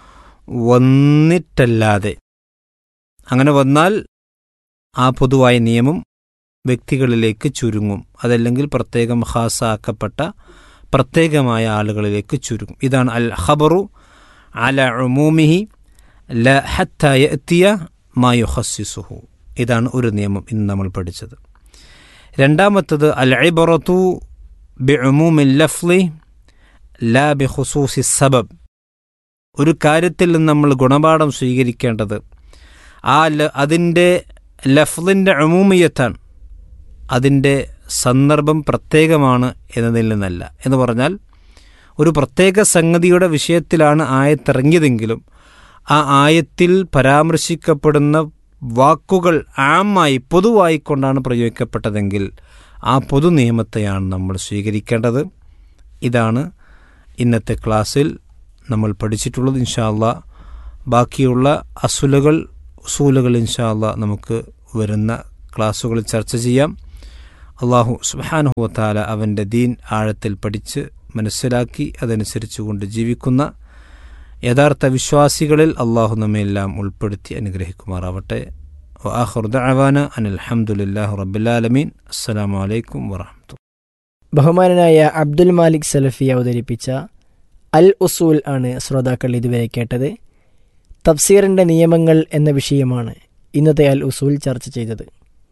വന്നിട്ടല്ലാതെ, അങ്ങനെ വന്നാൽ ആ പൊതുവായ നിയമം വ്യക്തികളിലേക്ക് ചുരുങ്ങും, അതല്ലെങ്കിൽ പ്രത്യേകം ഖാസാക്കപ്പെട്ട പ്രത്യേകമായ ആളുകളിലേക്ക് ചുരുങ്ങും. ഇതാണ് അൽ ഖബറു അല ഉമൂമിഹി ല ഹത്താ യഅതിയ മാ യുഖസ്സിസുഹു. ഇതാണ് ഒരു നിയമം ഇന്ന് നമ്മൾ പഠിച്ചത്. രണ്ടാമത്തത് അൽ ഇബ്റത്തു ബിഉമൂമിൽ ലഫ്ളി ലാ ബിഖുസൂസി സബബ്, ഒരു കാര്യത്തിൽ നിന്ന് നമ്മൾ ഗുണപാഠം സ്വീകരിക്കേണ്ടത് ആ അതിൻ്റെ ലഫ്ളിൻ്റെ ഉമൂമിയത്താണ്, അതിൻ്റെ സന്ദർഭം പ്രത്യേകമാണ് എന്നതിൽ നിന്നല്ല. എന്ന് പറഞ്ഞാൽ ഒരു പ്രത്യേക സംഗതിയുടെ വിഷയത്തിലാണ് ആയത്തിറങ്ങിയതെങ്കിലും ആ ആയത്തിൽ പരാമർശിക്കപ്പെടുന്ന വാക്കുകൾ ആമായി പൊതുവായിക്കൊണ്ടാണ് പ്രയോഗിക്കപ്പെട്ടതെങ്കിൽ ആ പൊതു നിയമത്തെയാണ് നമ്മൾ സ്വീകരിക്കേണ്ടത്. ഇതാണ് ഇന്നത്തെ ക്ലാസ്സിൽ നമ്മൾ പഠിച്ചിട്ടുള്ളത്. ഇൻഷാ അല്ലാ ബാക്കിയുള്ള അസുലുകൾ ഉസൂലുകൾ ഇൻഷാ അല്ലാ നമുക്ക് വരുന്ന ക്ലാസ്സുകളിൽ ചർച്ച ചെയ്യാം. അള്ളാഹു സുബ്ഹാനഹു വ തആല അവൻ്റെ ദീൻ ആഴത്തിൽ പഠിച്ച് മനസ്സിലാക്കി അതനുസരിച്ച് കൊണ്ട് ജീവിക്കുന്ന യഥാർത്ഥ വിശ്വാസികളിൽ അള്ളാഹു നമ്മെല്ലാം ഉൾപ്പെടുത്തി അനുഗ്രഹിക്കുമാറാവട്ടെ. വആഖിറു ദഅവാന അനിൽ ഹംദുലില്ലാഹി റബ്ബിൽ ആലമീൻ. അസ്സലാമു അലൈക്കും വറഹ്മത്തുള്ളാഹി. ബഹുമാനനായ അബ്ദുൽ മാലിക് സലഫി അവതരിപ്പിച്ച അൽ ഉസൂൽ ആണ് ശ്രോതാക്കൾ ഇതുവരെ കേട്ടത്. തഫ്സീറിൻ്റെ നിയമങ്ങൾ എന്ന വിഷയമാണ് ഇന്നത്തെ അൽ ഉസൂൽ ചർച്ച ചെയ്തത്.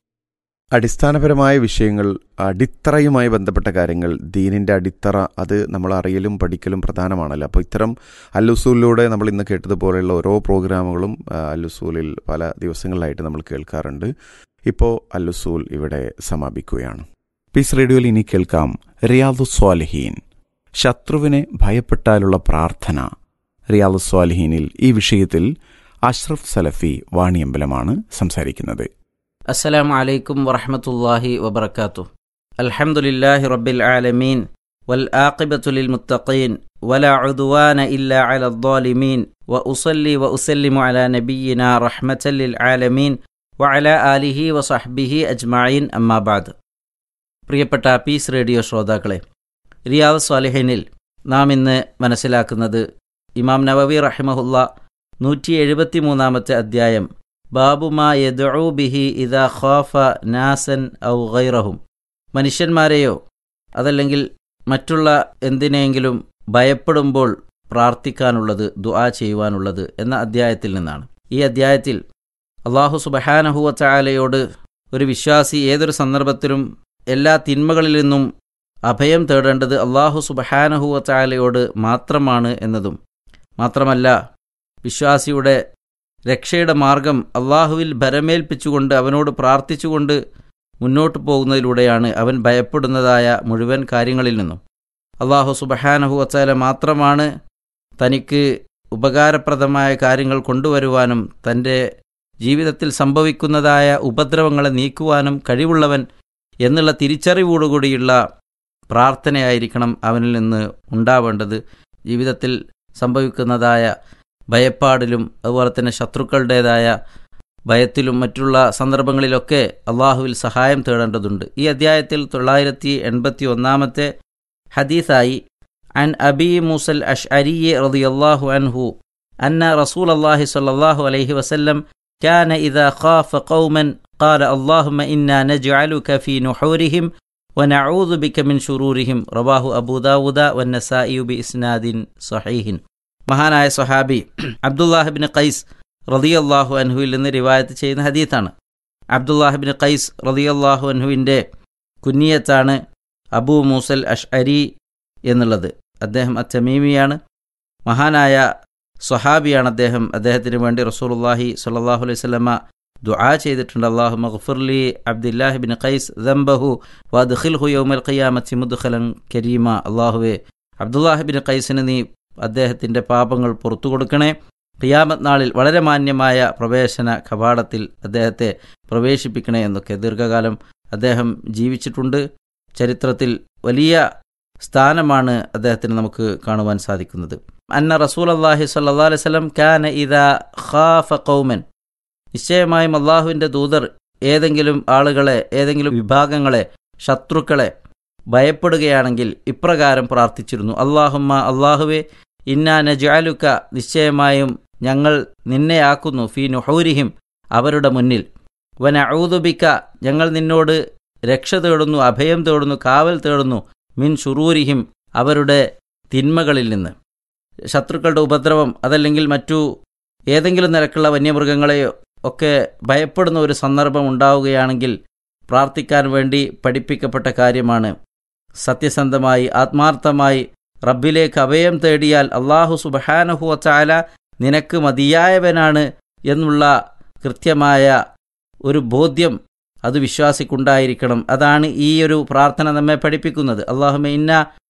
അടിസ്ഥാനപരമായ വിഷയങ്ങൾ, അടിത്തറയുമായി ബന്ധപ്പെട്ട കാര്യങ്ങൾ, ദീനിൻ്റെ അടിത്തറ, അത് നമ്മൾ അറിയലും പഠിക്കലും പ്രധാനമാണല്ലോ. അപ്പോൾ ഇത്തരം അല്ലുസൂലിലൂടെ നമ്മൾ ഇന്ന് കേട്ടതുപോലെയുള്ള ഓരോ പ്രോഗ്രാമുകളും അല്ലുസൂലിൽ പല ദിവസങ്ങളിലായിട്ട് നമ്മൾ കേൾക്കാറുണ്ട്. ഇപ്പോൾ അല്ലുസൂൽ ഇവിടെ സമാപിക്കുകയാണ്. പീസ് റേഡിയോയിൽ ഇനി കേൾക്കാം റിയാദുസ് സ്വാലിഹീൻ, ശത്രുവിനെ ഭയപ്പെട്ടാലുള്ള പ്രാർത്ഥന. റിയാദുസ് സ്വാലിഹീനിൽ ഈ വിഷയത്തിൽ അഷ്റഫ് സലഫി വാണിയമ്പലമാണ് സംസാരിക്കുന്നത്. അസ്സലാമു അലൈക്കും വറഹ്മത്തുള്ളാഹി വബറകാതുഹു. അൽഹംദുലില്ലാഹി റബ്ബിൽ ആലമീൻ വൽ ആഖിബത്തു ലിൽ മുത്തഖീൻ വലാ ഉദ്വാന ഇല്ലാ അലൽ ളാലിമീൻ വ ഉസല്ലി വ ഉസല്ലിമു അലാ നബിയ്യിനാ റഹ്മത്തൽ ലിൽ ആലമീൻ വ അലാ ആലിഹി വ സ്വഹ്ബിഹി അജ്മഈൻ. അമ്മാ ബഅദ്. പ്രിയപ്പെട്ട പീസ് റേഡിയോ ശ്രോതാക്കളെ, റിയാദ് സ്വാലിഹീനിൽ നാം ഇന്ന് മനസ്സിലാക്കുന്നത് ഇമാം നവവി റഹിമഹുല്ലാ നൂറ്റി എഴുപത്തി മൂന്നാമത്തെ അധ്യായം ബാബുമാ യദ്ഉ ബിഹി ഇദാ ഖാഫ നാസൻ ഔ ഗൈറഹും, മനുഷ്യന്മാരെയോ അതല്ലെങ്കിൽ മറ്റുള്ള എന്തിനെങ്കിലും ഭയപ്പെടുമ്പോൾ പ്രാർത്ഥിക്കാനുള്ളത്, ദുആ ചെയ്യുവാനുള്ളത് എന്ന അധ്യായത്തിൽ നിന്നാണ്. ഈ അധ്യായത്തിൽ അല്ലാഹു സുബ്ഹാനഹു വ തആലയോട് ഒരു വിശ്വാസി ഏതൊരു സന്ദർഭത്തിലും എല്ലാ തിന്മകളിൽ നിന്നും അഭയം തേടേണ്ടത് അല്ലാഹു സുബ്ഹാനഹു വ തആലയോട് മാത്രമാണ് എന്നതും മാത്രമല്ല, വിശ്വാസിയുടെ രക്ഷയുടെ മാർഗം അള്ളാഹുവിൽ ഭരമേൽപ്പിച്ചുകൊണ്ട് അവനോട് പ്രാർത്ഥിച്ചുകൊണ്ട് മുന്നോട്ട് പോകുന്നതിലൂടെയാണ് അവൻ ഭയപ്പെടുന്നതായ മുഴുവൻ കാര്യങ്ങളിൽ നിന്നും. അള്ളാഹു സുബ്ഹാനഹു വ തആല മാത്രമാണ് തനിക്ക് ഉപകാരപ്രദമായ കാര്യങ്ങൾ കൊണ്ടുവരുവാനും തൻ്റെ ജീവിതത്തിൽ സംഭവിക്കുന്നതായ ഉപദ്രവങ്ങളെ നീക്കുവാനും കഴിവുള്ളവൻ എന്നുള്ള തിരിച്ചറിവോടുകൂടിയുള്ള പ്രാർത്ഥനയായിരിക്കണം അവനിൽ നിന്ന് ഉണ്ടാവേണ്ടത്. ജീവിതത്തിൽ സംഭവിക്കുന്നതായ ഭയപ്പാടിലും അതുപോലെ തന്നെ ശത്രുക്കളുടേതായ ഭയത്തിലും മറ്റുള്ള സന്ദർഭങ്ങളിലൊക്കെ അള്ളാഹുവിൽ സഹായം തേടേണ്ടതുണ്ട്. ഈ അധ്യായത്തിൽ തൊള്ളായിരത്തി എൺപത്തി ഒന്നാമത്തെ ഹദീസായി അൻ അബി മൂസൽ അഷ്അരി റളിയല്ലാഹു അൻഹു അന്ന റസൂലല്ലാഹി സ്വല്ലല്ലാഹു അലൈഹി വസല്ലം കാന ഇദാ ഖാഫ ഖൗമൻ ഖാല അല്ലാഹുമ്മ ഇന്നാ നജ്അലുക ഫീ നുഹൂരിഹിം വനഊദു ബിക മിൻ ശുറൂരിഹിം. റവാഹു അബൂ ദാവൂദ വന്നസാഇ ബിഇസ്നാദിൻ സ്വഹീഹിൻ. മഹാനായ സ്വഹാബി അബ്ദുല്ലാഹിബ്നു ഖൈസ് റളിയല്ലാഹു അൻഹുവിൽ നിന്ന് റിവായത്ത് ചെയ്യുന്ന ഹദീത്താണ്. അബ്ദുല്ലാഹിബ്നു ഖൈസ് റളിയല്ലാഹു അൻഹുവിൻ്റെ കുനിയത്താണ് അബൂ മൂസൽ അഷ്അരി എന്നുള്ളത്. അദ്ദേഹം അത്തമീമിയാണ്, മഹാനായ സ്വഹാബിയാണ് അദ്ദേഹം. അദ്ദേഹത്തിന് വേണ്ടി റസൂലുള്ളാഹി സ്വല്ലല്ലാഹു അലൈഹി വസല്ലമ ദുആ ചെയ്തിട്ടുണ്ട്. അല്ലാഹുമ്മ ഗ്ഫിർലി അബ്ദുല്ലാഹിബ്നു ഖൈസ് ദംബഹു വഅദ്ഖിൽഹു യൗമൽ ഖിയാമത്തി മുദ്ഖലൻ കരീമ. അല്ലാഹുവേ, അബ്ദുല്ലാഹിബ്നു ഖൈസിന് നീ അദ്ദേഹത്തിൻ്റെ പാപങ്ങൾ പുറത്തു കൊടുക്കണേ, ഖിയാമത്ത് നാളിൽ വളരെ മാന്യമായ പ്രവേശന കവാടത്തിൽ അദ്ദേഹത്തെ പ്രവേശിപ്പിക്കണേ എന്നൊക്കെ. ദീർഘകാലം അദ്ദേഹം ജീവിച്ചിട്ടുണ്ട്. ചരിത്രത്തിൽ വലിയ സ്ഥാനമാണ് അദ്ദേഹത്തിന് നമുക്ക് കാണുവാൻ സാധിക്കുന്നത്. അന്ന റസൂലല്ലാഹി സ്വല്ലല്ലാഹു അലൈഹി വസല്ലം കാന ഇദാ ഖാഫ ഖൗമൻ, നിശ്ചയമായും അള്ളാഹുവിൻ്റെ ദൂതർ ഏതെങ്കിലും ആളുകളെ, ഏതെങ്കിലും വിഭാഗങ്ങളെ, ശത്രുക്കളെ ഭയപ്പെടുകയാണെങ്കിൽ ഇപ്രകാരം പ്രാർത്ഥിച്ചിരുന്നു: അല്ലാഹുമ്മ, അള്ളാഹുവേ, ഇന്നാ നജ്അലുക, നിശ്ചയമായും ഞങ്ങൾ നിന്നെയാക്കുന്നു, ഫീ നുഹൂരിഹിം, അവരുടെ മുന്നിൽ, വനഊദു ബിക, ഞങ്ങൾ നിന്നോട് രക്ഷ തേടുന്നു, അഭയം തേടുന്നു, കാവൽ തേടുന്നു, മിൻ ശുറൂരിഹിം, അവരുടെ തിന്മകളിൽ നിന്ന്. ശത്രുക്കളുടെ ഉപദ്രവം അതല്ലെങ്കിൽ മറ്റു ഏതെങ്കിലും നിരക്കുള്ള വന്യമൃഗങ്ങളെയോ ഒക്കെ ഭയപ്പെടുന്ന ഒരു സന്ദർഭം ഉണ്ടാവുകയാണെങ്കിൽ പ്രാർത്ഥിക്കാൻ വേണ്ടി പഠിപ്പിക്കപ്പെട്ട കാര്യമാണ്. സത്യസന്ധമായി ആത്മാർത്ഥമായി റബ്ബിലേക്ക് അഭയം തേടിയാൽ അല്ലാഹു സുബ്ഹാനഹു വ തആല നിനക്ക് മതിയായവനാണ് എന്നുള്ള കൃത്യമായ ഒരു ബോധ്യം അത് വിശ്വാസിക്കുണ്ടായിരിക്കണം. അതാണ് ഈ ഒരു പ്രാർത്ഥന നമ്മെ പഠിപ്പിക്കുന്നത്. അല്ലാഹുമ്മ ഇന്നാ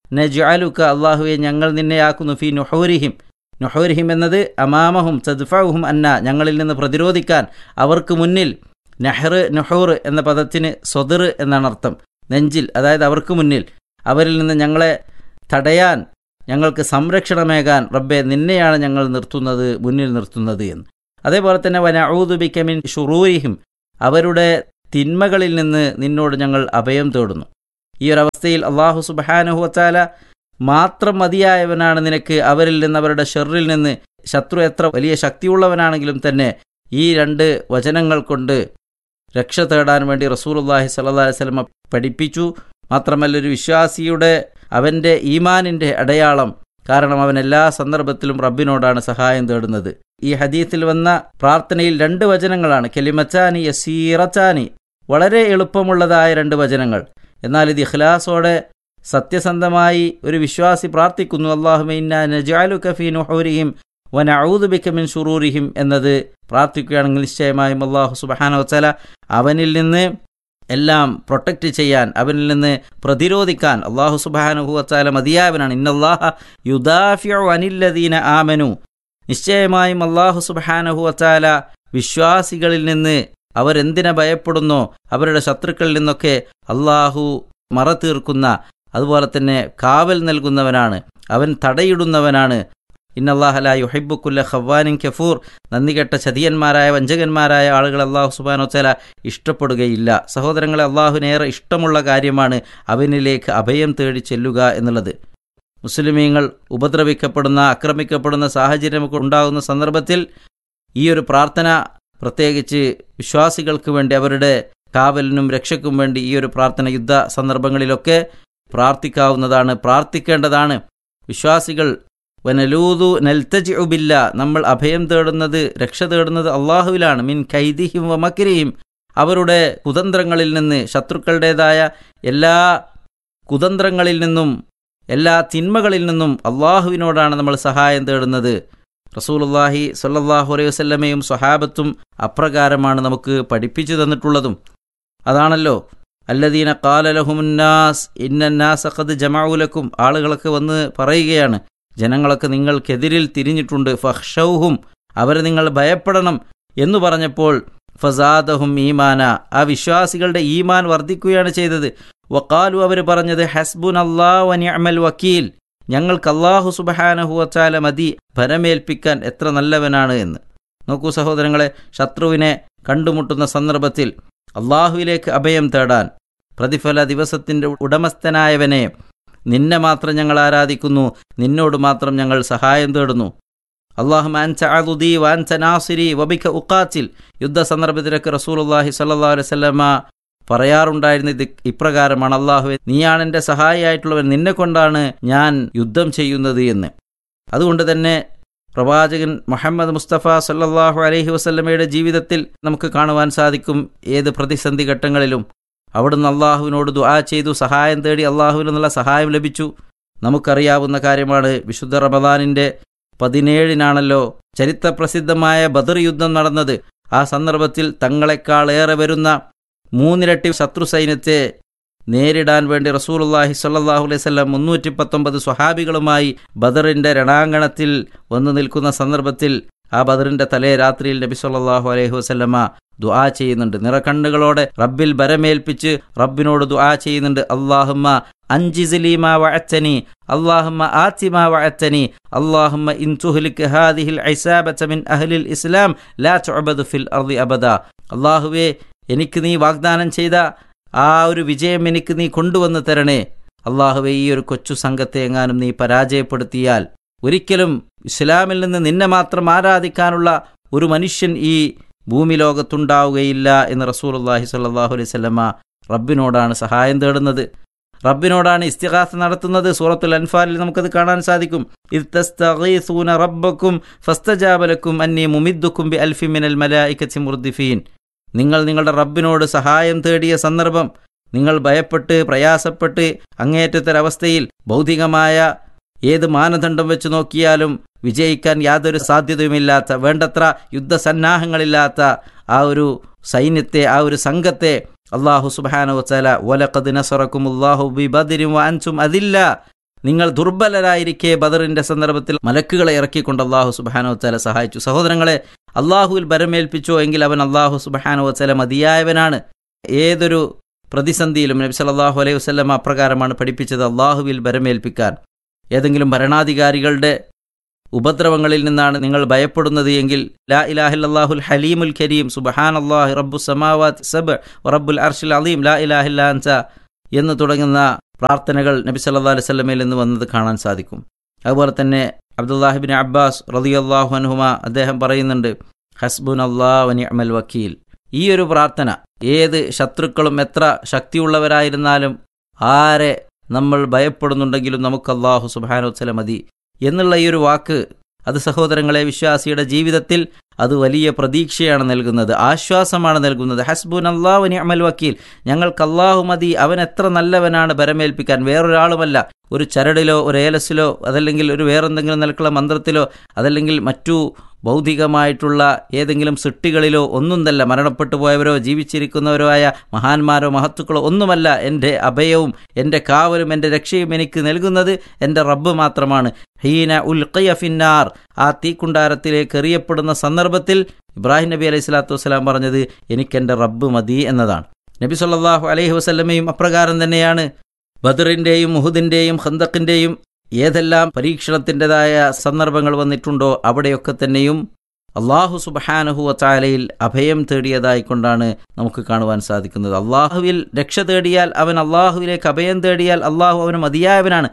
നജ്അലുക അല്ലാഹുവെ ഞങ്ങൾ നിന്നെയാക്കുന്നു ഫീ നുഹൂരിഹിം. നുഹൂരിഹിം എന്നത് അമാമഹും തദ്ഫഉഹും അന്ന, ഞങ്ങളിൽ നിന്ന് പ്രതിരോധിക്കാൻ അവർക്ക് മുന്നിൽ. നഹ്ർ നുഹൂർ എന്ന പദത്തിന് സ്വദർ എന്നാണ് അർത്ഥം, നെഞ്ചിൽ, അതായത് അവർക്ക് മുന്നിൽ. അവരിൽ നിന്ന് ഞങ്ങളെ തടയാൻ, ഞങ്ങൾക്ക് സംരക്ഷണമേകാൻ റബ്ബെ നിന്നെയാണ് ഞങ്ങൾ നിർത്തുന്നത്, മുന്നിൽ നിർത്തുന്നത് എന്ന്. അതേപോലെ തന്നെ വനഊദു ബിക മിൻ ശുറൂരിഹിം, അവരുടെ തിന്മകളിൽ നിന്ന് നിന്നോട് ഞങ്ങൾ അഭയം തേടുന്നു. ഈ ഒരു അവസ്ഥയിൽ അല്ലാഹു സുബ്ഹാനഹു വതആല മാത്രം മതിയായവനാണ് നിനക്ക് അവരിൽ നിന്ന്, അവരുടെ ഷർറിൽ നിന്ന്. ശത്രു എത്ര വലിയ ശക്തിയുള്ളവനാണെങ്കിലും തന്നെ ഈ രണ്ട് വചനങ്ങൾ കൊണ്ട് രക്ഷ തേടാൻ വേണ്ടി റസൂലുള്ളാഹി സ്വല്ലല്ലാഹി അലൈഹി വസല്ലം പഠിപ്പിച്ചു. മാത്രമല്ല ഒരു വിശ്വാസിയുടെ അവൻ്റെ ഈമാനിൻ്റെ അടയാളം, കാരണം അവൻ എല്ലാ സന്ദർഭത്തിലും റബ്ബിനോടാണ് സഹായം തേടുന്നത്. ഈ ഹദീത്തിൽ വന്ന പ്രാർത്ഥനയിൽ രണ്ട് വചനങ്ങളാണ്, കലിമത്താനി യസീറത്താനി, വളരെ എളുപ്പമുള്ളതായ രണ്ട് വചനങ്ങൾ. എന്നാൽ ഇത് ഇഖ്ലാസോടെ സത്യസന്ധമായി ഒരു വിശ്വാസി പ്രാർത്ഥിക്കുന്നു, അല്ലാഹുമ്മ ഇന്നാ നജ്അലുക ഫീ നുഹൂരിഹിം വനഊദു ബിക മിൻ ശുറൂരിഹിം എന്നത് പ്രാർത്ഥിക്കുകയാണെങ്കിൽ നിശ്ചയമായും അല്ലാഹു സുബ്ഹാനഹു വതആല അവനിൽ നിന്ന് എല്ലാം പ്രൊട്ടക്റ്റ് ചെയ്യാൻ, അവനിൽ നിന്ന് പ്രതിരോധിക്കാൻ അല്ലാഹു സുബ്ഹാനഹു വതആല മതിയായവനാണ്. ഇന്നല്ലാഹ യുദാഫിഉ അനില്ലദീന ആമനു, നിശ്ചയമായും അല്ലാഹു സുബ്ഹാനഹു വതആല വിശ്വാസികളിൽ നിന്ന് അവരെന്തിനെ ഭയപ്പെടുന്നോ അവരുടെ ശത്രുക്കളിൽ നിന്നൊക്കെ അല്ലാഹു മറ തീർക്കുന്ന, അതുപോലെ തന്നെ കാവൽ നൽകുന്നവനാണ്, അവൻ തടയിടുന്നവനാണ്. ഇന്നല്ലാഹ ലാ യുഹിബ്ബു കുല്ല ഖവ്വാനിൻ കഫൂർ, നന്ദികെട്ട ചതിയന്മാരായ വഞ്ചകന്മാരായ ആളുകൾ അല്ലാഹു സുബ്ഹാനഹു വതആല ഇഷ്ടപ്പെടുകയില്ല. സഹോദരങ്ങളെ, അല്ലാഹുവിനേറെ ഇഷ്ടമുള്ള കാര്യമാണ് അവനിലേക്ക് അഭയം തേടി ചെല്ലുക എന്നുള്ളത്. മുസ്ലിമീങ്ങൾ ഉപദ്രവിക്കപ്പെടുന്ന, ആക്രമിക്കപ്പെടുന്ന സാഹചര്യമൊക്കെ ഉണ്ടാകുന്ന സന്ദർഭത്തിൽ ഈ ഒരു പ്രാർത്ഥന, പ്രത്യേകിച്ച് വിശ്വാസികൾക്ക് വേണ്ടി അവരുടെ കാവലിനും രക്ഷയ്ക്കും വേണ്ടി ഈ ഒരു പ്രാർത്ഥന യുദ്ധ സന്ദർഭങ്ങളിലൊക്കെ പ്രാർത്ഥിക്കാവുന്നതാണ്, പ്രാർത്ഥിക്കേണ്ടതാണ്. വിശ്വാസികൾ വനലൂതു നൽതജിഉ ബില്ലാ, നമ്മൾ അഭയം തേടുന്നത്, രക്ഷ തേടുന്നത് അള്ളാഹുവിലാണ്. മിൻ കൈദിഹിം വ മക്രിഹിം, അവരുടെ കുതന്ത്രങ്ങളിൽ നിന്ന്, ശത്രുക്കളുടേതായ എല്ലാ കുതന്ത്രങ്ങളിൽ നിന്നും എല്ലാ തിന്മകളിൽ നിന്നും അള്ളാഹുവിനോടാണ് നമ്മൾ സഹായം തേടുന്നത്. റസൂലുള്ളാഹി സ്വല്ലല്ലാഹു അലൈഹി വസല്ലമയും സ്വഹാബത്തും അപ്രകാരമാണ് നമുക്ക് പഠിപ്പിച്ചു തന്നിട്ടുള്ളതും. അതാണല്ലോ അല്ലദീന ഖാല ലഹുമുന്നാസ് ഇന്നന്നാസ ഖദ് ജമഉ ലക്കും, ആളുകളൊക്കെ വന്ന് പറയുകയാണ്, ജനങ്ങളൊക്കെ നിങ്ങൾക്കെതിരിൽ തിരിഞ്ഞിട്ടുണ്ട്, ഫഖ്ശൗഹും, അവരെ നിങ്ങൾ ഭയപ്പെടണം എന്ന് പറഞ്ഞപ്പോൾ ഫസാദഹും ഈമാന, ആ വിശ്വാസികളുടെ ഈമാൻ വർദ്ധിക്കുകയാണ് ചെയ്തത്. വഖാലു, അവർ പറഞ്ഞത് ഹസ്ബുനല്ലാഹു വ നിഅമൽ വക്കീൽ, ഞങ്ങൾക്ക് അല്ലാഹു സുബ്ഹാനഹു വതആല മതി, ഭരമേൽപ്പിക്കാൻ എത്ര നല്ലവനാണ് എന്ന്. നോക്കൂ സഹോദരങ്ങളെ, ശത്രുവിനെ കണ്ടുമുട്ടുന്ന സന്ദർഭത്തിൽ അള്ളാഹുവിലേക്ക് അഭയം തേടാൻ, പ്രതിഫല ദിവസത്തിൻ്റെ ഉടമസ്ഥനായവനെ, നിന്നെ മാത്രം ഞങ്ങൾ ആരാധിക്കുന്നു, നിന്നോട് മാത്രം ഞങ്ങൾ സഹായം തേടുന്നു. അല്ലാഹുമ്മ അൻത അദുദി വ അൻത നാസിരി വബിക ഉഖാതിൽ, യുദ്ധ സന്ദർഭത്തിലൊക്കെ റസൂലുള്ളാഹി സ്വല്ലല്ലാഹു അലൈഹി വസല്ലമ പറയാറുണ്ടായിരുന്നത് ഇപ്രകാരമാണ്, അല്ലാഹുവേ നീയാണ് എൻ്റെ സഹായിയായിട്ടുള്ളവൻ, നിന്നെ കൊണ്ടാണ് ഞാൻ യുദ്ധം ചെയ്യുന്നത് എന്ന്. അതുകൊണ്ട് തന്നെ പ്രവാചകൻ മുഹമ്മദ് മുസ്തഫ സല്ലല്ലാഹു അലൈഹി വസല്ലമയുടെ ജീവിതത്തിൽ നമുക്ക് കാണുവാൻ സാധിക്കും, ഏത് പ്രതിസന്ധി ഘട്ടങ്ങളിലും അവിടുന്ന് അള്ളാഹുവിനോട് ദുആ ചെയ്തു, സഹായം തേടി, അള്ളാഹുവിൽ നിന്നുള്ള സഹായം ലഭിച്ചു. നമുക്കറിയാവുന്ന കാര്യമാണ്, വിശുദ്ധ റമദാനിൻ്റെ പതിനേഴിനാണല്ലോ ചരിത്രപ്രസിദ്ധമായ ബദർ യുദ്ധം നടന്നത്. ആ സന്ദർഭത്തിൽ തങ്ങളെക്കാൾ ഏറെ വരുന്ന മൂന്നിരട്ടി ശത്രു സൈന്യത്തെ നേരിടാൻ വേണ്ടി റസൂലുള്ളാഹി സ്വല്ലല്ലാഹു അലൈഹി വസല്ലം മുന്നൂറ്റി പത്തൊമ്പത് സ്വഹാബികളുമായി ബദറിൻ്റെ രണാങ്കണത്തിൽ വന്നു നിൽക്കുന്ന സന്ദർഭത്തിൽ ആ ബദറിൻ്റെ തലേ രാത്രിയിൽ നബി സ്വല്ലല്ലാഹു അലൈഹി വസല്ലമ ദുആ ചെയ്യുന്നുണ്ട്. നിറകണ്ണുകളോടെ റബ്ബിൽ ബരമേൽപ്പിച്ച് റബ്ബിനോട് ദുആ ചെയ്യുന്നുണ്ട്. അല്ലാഹുമ്മ അൻജിസ്ലി മാ വഅതനി, അല്ലാഹുമ്മ ആതി മാ വഅതനി, അല്ലാഹുമ്മ ഇൻ തുഹ്ലിക് ഹാദിഹിൽ ഇസാബത മിൻ അഹ്ലിൽ ഇസ്ലാം ലാ തുഅബദു ഫിൽ അർളി അബദാ. അല്ലാഹുവേ, എനിക്ക് നീ വാഗ്ദാനം ചെയ്ത ആ ഒരു വിജയം എനിക്ക് നീ കൊണ്ടുവന്ന് തരണേ. അല്ലാഹുവേ, ഈ ഒരു കൊച്ചു സംഘത്തെ എങ്ങാനും നീ പരാജയപ്പെടുത്തിയാൽ ഒരിക്കലും ഇസ്ലാമിൽ നിന്ന് നിന്നെ മാത്രം ആരാധിക്കാനുള്ള ഒരു മനുഷ്യൻ ഈ ഭൂമി ലോകത്തുണ്ടാവുകയില്ല എന്ന് റസൂലുള്ളാഹി സ്വല്ലല്ലാഹു അലൈഹി വസല്ലമ റബ്ബിനോടാണ് സഹായം തേടുന്നത്, റബ്ബിനോടാണ് ഇസ്തിഗാസ നടത്തുന്നത്. സൂറത്തുൽ അൻഫാലിൽ നമുക്കത് കാണാൻ സാധിക്കും. ഇദ് തസ്തഗീസൂന റബ്ബക്കും ഫസ്തജാബ ലക്കും അന്നി മുമിദ്ദുക്കും ബി അൽഫി മിനൽ മലായികതി മുർദിഫീൻ. നിങ്ങൾ നിങ്ങളുടെ റബ്ബിനോട് സഹായം തേടിയ സന്ദർഭം, നിങ്ങൾ ഭയപ്പെട്ട് പ്രയാസപ്പെട്ട് അങ്ങേയറ്റത്തൊരവസ്ഥയിൽ ഭൗതികമായ ഏത് മാനദണ്ഡം വെച്ച് നോക്കിയാലും വിജയിക്കാൻ യാതൊരു സാധ്യതയുമില്ലാത്ത, വേണ്ടത്ര യുദ്ധസന്നാഹങ്ങളില്ലാത്ത ആ ഒരു സൈന്യത്തെ, ആ ഒരു സംഘത്തെ അല്ലാഹു സുബ്ഹാനഹു വതആല വലഖദ് നസറക്കുമുല്ലാഹു ബി ബദ്രിൻ വ അൻതും അദില്ല, നിങ്ങൾ ദുർബലരായിരിക്കെ ബദറിന്റെ സന്ദർഭത്തിൽ മലക്കുകളെ ഇറക്കിക്കൊണ്ട് അള്ളാഹു സുബ്ഹാനഹു വതആല സഹായിച്ചു. സഹോദരങ്ങളെ, അള്ളാഹുവിൽ ഭരമേൽപ്പിച്ചോ എങ്കിൽ അവൻ അള്ളാഹു സുബ്ഹാനഹു വതആല മതിയായവനാണ്. ഏതൊരു പ്രതിസന്ധിയിലും നബി സല്ലല്ലാഹു അലൈഹി വസല്ലം അപ്രകാരമാണ് പഠിപ്പിച്ചത്, അള്ളാഹുവിൽ ഭരമേൽപ്പിക്കാൻ. ഏതെങ്കിലും ഭരണാധികാരികളുടെ ഉപദ്രവങ്ങളിൽ നിന്നാണ് നിങ്ങൾ ഭയപ്പെടുന്നത് എങ്കിൽ ലാ ഇലാഹ ഇല്ലല്ലാഹുൽ ഹലീമുൽ കരീം സുബ്ഹാനല്ലാഹി റബ്ബുസ് സമാവാതി സബ്അ വറബ്ബുൽ അർശിൽ അളീം ലാ ഇലാഹ ഇല്ലാ അൻത എന്ന് തുടങ്ങുന്ന പ്രാർത്ഥനകൾ നബി സല്ലല്ലാഹു അലൈഹി വസല്ലമയിൽ നിന്ന് വന്നത് കാണാൻ സാധിക്കും. അതുപോലെ തന്നെ അബ്ദുല്ലാഹി ഇബ്നു അബ്ബാസ് റളിയല്ലാഹു അൻഹുമാ അദ്ദേഹം പറയുന്നുണ്ട്, ഹസ്ബുനല്ലാഹു വ നിഅമൽ വക്കീൽ. ഈ ഒരു പ്രാർത്ഥന ഏത് ശത്രുക്കളും എത്ര ശക്തിയുള്ളവരായിരുന്നാലും ആരെ നമ്മൾ ഭയപ്പെടുന്നുണ്ടെങ്കിലും നമുക്ക് അല്ലാഹു സുബ്ഹാനഹു വതആല മതി എന്നുള്ള ഈ ഒരു വാക്ക്, അത് സഹോദരങ്ങളെ വിശ്വാസിയുടെ ജീവിതത്തിൽ അത് വലിയ പ്രതീക്ഷയാണ് നൽകുന്നത്, ആശ്വാസമാണ് നൽകുന്നത്. ഹസ്ബുനല്ലാഹു വ നിഅമൽ വക്കീൽ, ഞങ്ങൾക്ക് അല്ലാഹു മതി, അവൻ എത്ര നല്ലവനാണ് ഭരമേൽപ്പിക്കാൻ, വേറൊരാളുമല്ല. ഒരു ചരടിലോ ഒരു ഏലസിലോ അതല്ലെങ്കിൽ ഒരു വേറെന്തെങ്കിലും നിലക്കുള്ള മന്ത്രത്തിലോ അതല്ലെങ്കിൽ മറ്റു ഭൗതികമായിട്ടുള്ള ഏതെങ്കിലും സൃഷ്ടികളിലോ ഒന്നും തന്നെ മരണപ്പെട്ടു പോയവരോ ജീവിച്ചിരിക്കുന്നവരോ ആയ മഹാന്മാരോ മഹത്തുക്കളോ ഒന്നുമല്ല. എൻ്റെ അഭയവും എൻ്റെ കാവലും എൻ്റെ രക്ഷയും എനിക്ക് നൽകുന്നത് എൻ്റെ റബ്ബ് മാത്രമാണ്. ഹീന ഉൽഖിയ ഫിന്നാർ, ആ തീക്കുണ്ടാരത്തിലേക്ക് എറിയപ്പെടുന്ന സന്ദർഭത്തിൽ ഇബ്രാഹിം നബി അലൈഹി സ്വലാത്തു വസ്സലാം പറഞ്ഞത് എനിക്കെൻ്റെ റബ്ബ് മതി എന്നതാണ്. നബി സല്ലല്ലാഹു അലൈഹി വസല്ലമയും അപ്രകാരം തന്നെയാണ്. ബദറിൻ്റെയും ഉഹുദിൻ്റെയും ഖന്തഖിൻ്റെയും ഏതെല്ലാം പരീക്ഷണത്തിൻ്റെതായ സന്ദർഭങ്ങൾ വന്നിട്ടുണ്ടോ അവിടെയൊക്കെ തന്നെയും അള്ളാഹു സുബ്ഹാനഹു വതആലയിൽ അഭയം തേടിയതായിക്കൊണ്ടാണ് നമുക്ക് കാണുവാൻ സാധിക്കുന്നത്. അള്ളാഹുവിൽ രക്ഷ തേടിയാൽ, അവൻ അള്ളാഹുവിലേക്ക് അഭയം തേടിയാൽ അള്ളാഹു അവന് മതിയായവനാണ്.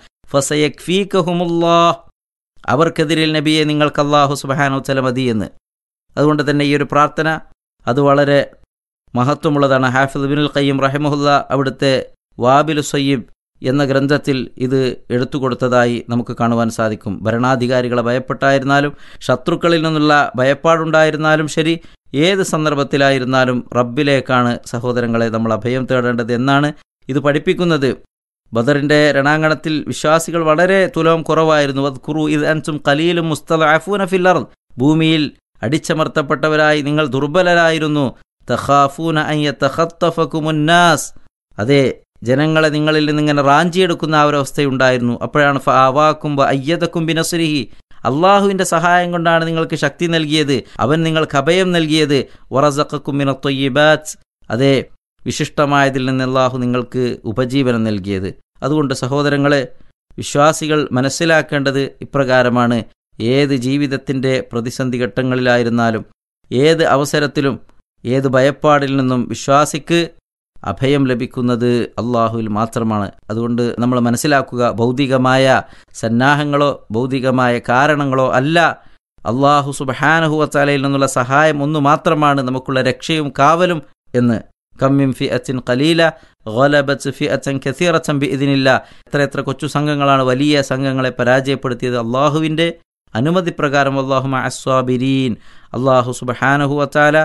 ഫസയക്ഫീകഹുമുല്ലാഹ്, അവർക്കെതിരിൽ നബിയെ നിങ്ങൾക്ക് അള്ളാഹു സുബ്ഹാനഹു വതആല മതി എന്ന്. അതുകൊണ്ട് തന്നെ ഈ ഒരു പ്രാർത്ഥന അത് വളരെ മഹത്വമുള്ളതാണ്. ഹാഫിദ് ഇബ്നുൽ ഖയ്യിം റഹിമഹുല്ല അവിടുത്തെ വാബിലു സയ്യിബ് എന്ന ഗ്രന്ഥത്തിൽ ഇത് എടുത്തുകൊടുത്തതായി നമുക്ക് കാണുവാൻ സാധിക്കും. ഭരണാധികാരികളെ ഭയപ്പെട്ടായിരുന്നാലും ശത്രുക്കളിൽ നിന്നുള്ള ഭയപ്പാടുണ്ടായിരുന്നാലും ശരി, ഏത് സന്ദർഭത്തിലായിരുന്നാലും റബ്ബിലേക്കാണ് സഹോദരങ്ങളെ നമ്മൾ അഭയം തേടേണ്ടത് എന്നാണ് ഇത് പഠിപ്പിക്കുന്നത്. ബദറിൻ്റെ രണാങ്കണത്തിൽ വിശ്വാസികൾ വളരെ തുലവും കുറവായിരുന്നു. വദ്കുറു ഇദ് അൻതും ഖലീലും മുസ്തദഅഫൂന ഫിൽ അർദ്, ഭൂമിയിൽ അടിച്ചമർത്തപ്പെട്ടവരായി നിങ്ങൾ ദുർബലരായിരുന്നു. തഖാഫൂന അൻ യതഖത്തഫകുമുൻ നാസ്, അതെ ജനങ്ങളെ നിങ്ങളിൽ നിന്നിങ്ങനെ റാഞ്ചിയെടുക്കുന്ന ആ ഒരു അവസ്ഥയുണ്ടായിരുന്നു. അപ്പോഴാണ് ഫആവാക്കും വ അയ്യദക്കും ബിനസ്രിഹി, അള്ളാഹുവിൻ്റെ സഹായം കൊണ്ടാണ് നിങ്ങൾക്ക് ശക്തി നൽകിയത്, അവൻ നിങ്ങൾക്ക് അഭയം നൽകിയത്. വറസഖക്കും മിനത് ത്വയ്യിബാത്ത്, അതെ വിശിഷ്ടമായതിൽ നിന്ന് അള്ളാഹു നിങ്ങൾക്ക് ഉപജീവനം നൽകിയത്. അതുകൊണ്ട് സഹോദരങ്ങളെ, വിശ്വാസികൾ മനസ്സിലാക്കേണ്ടത് ഇപ്രകാരമാണ്. ഏത് ജീവിതത്തിൻ്റെ പ്രതിസന്ധി ഘട്ടങ്ങളിലായിരുന്നാലും ഏത് അവസരത്തിലും ഏത് ഭയപ്പാടിൽ നിന്നും വിശ്വാസിക്ക് അഭയം ലഭിക്കുന്നത് അള്ളാഹുവിൽ മാത്രമാണ്. അതുകൊണ്ട് നമ്മൾ മനസ്സിലാക്കുക, ഭൗതികമായ സന്നാഹങ്ങളോ ഭൗതികമായ കാരണങ്ങളോ അല്ല, അള്ളാഹു സുബ്ഹാനഹു വതആലയിൽ നിന്നുള്ള സഹായം ഒന്നു മാത്രമാണ് നമുക്കുള്ള രക്ഷയും കാവലും എന്ന്. കമ്മിൻ ഫിഅത്തിൻ ഖലീല ഗലബത് ഫിഅത്തൻ കസീറത്തൻ ബിഇദ്നില്ലാ, എത്ര എത്ര കൊച്ചു സംഘങ്ങളാണ് വലിയ സംഘങ്ങളെ പരാജയപ്പെടുത്തിയത് അള്ളാഹുവിൻ്റെ അനുമതി പ്രകാരം. അല്ലാഹു മഅസ്സാബിരീൻ, അള്ളാഹു സുബ്ഹാനഹു വതആല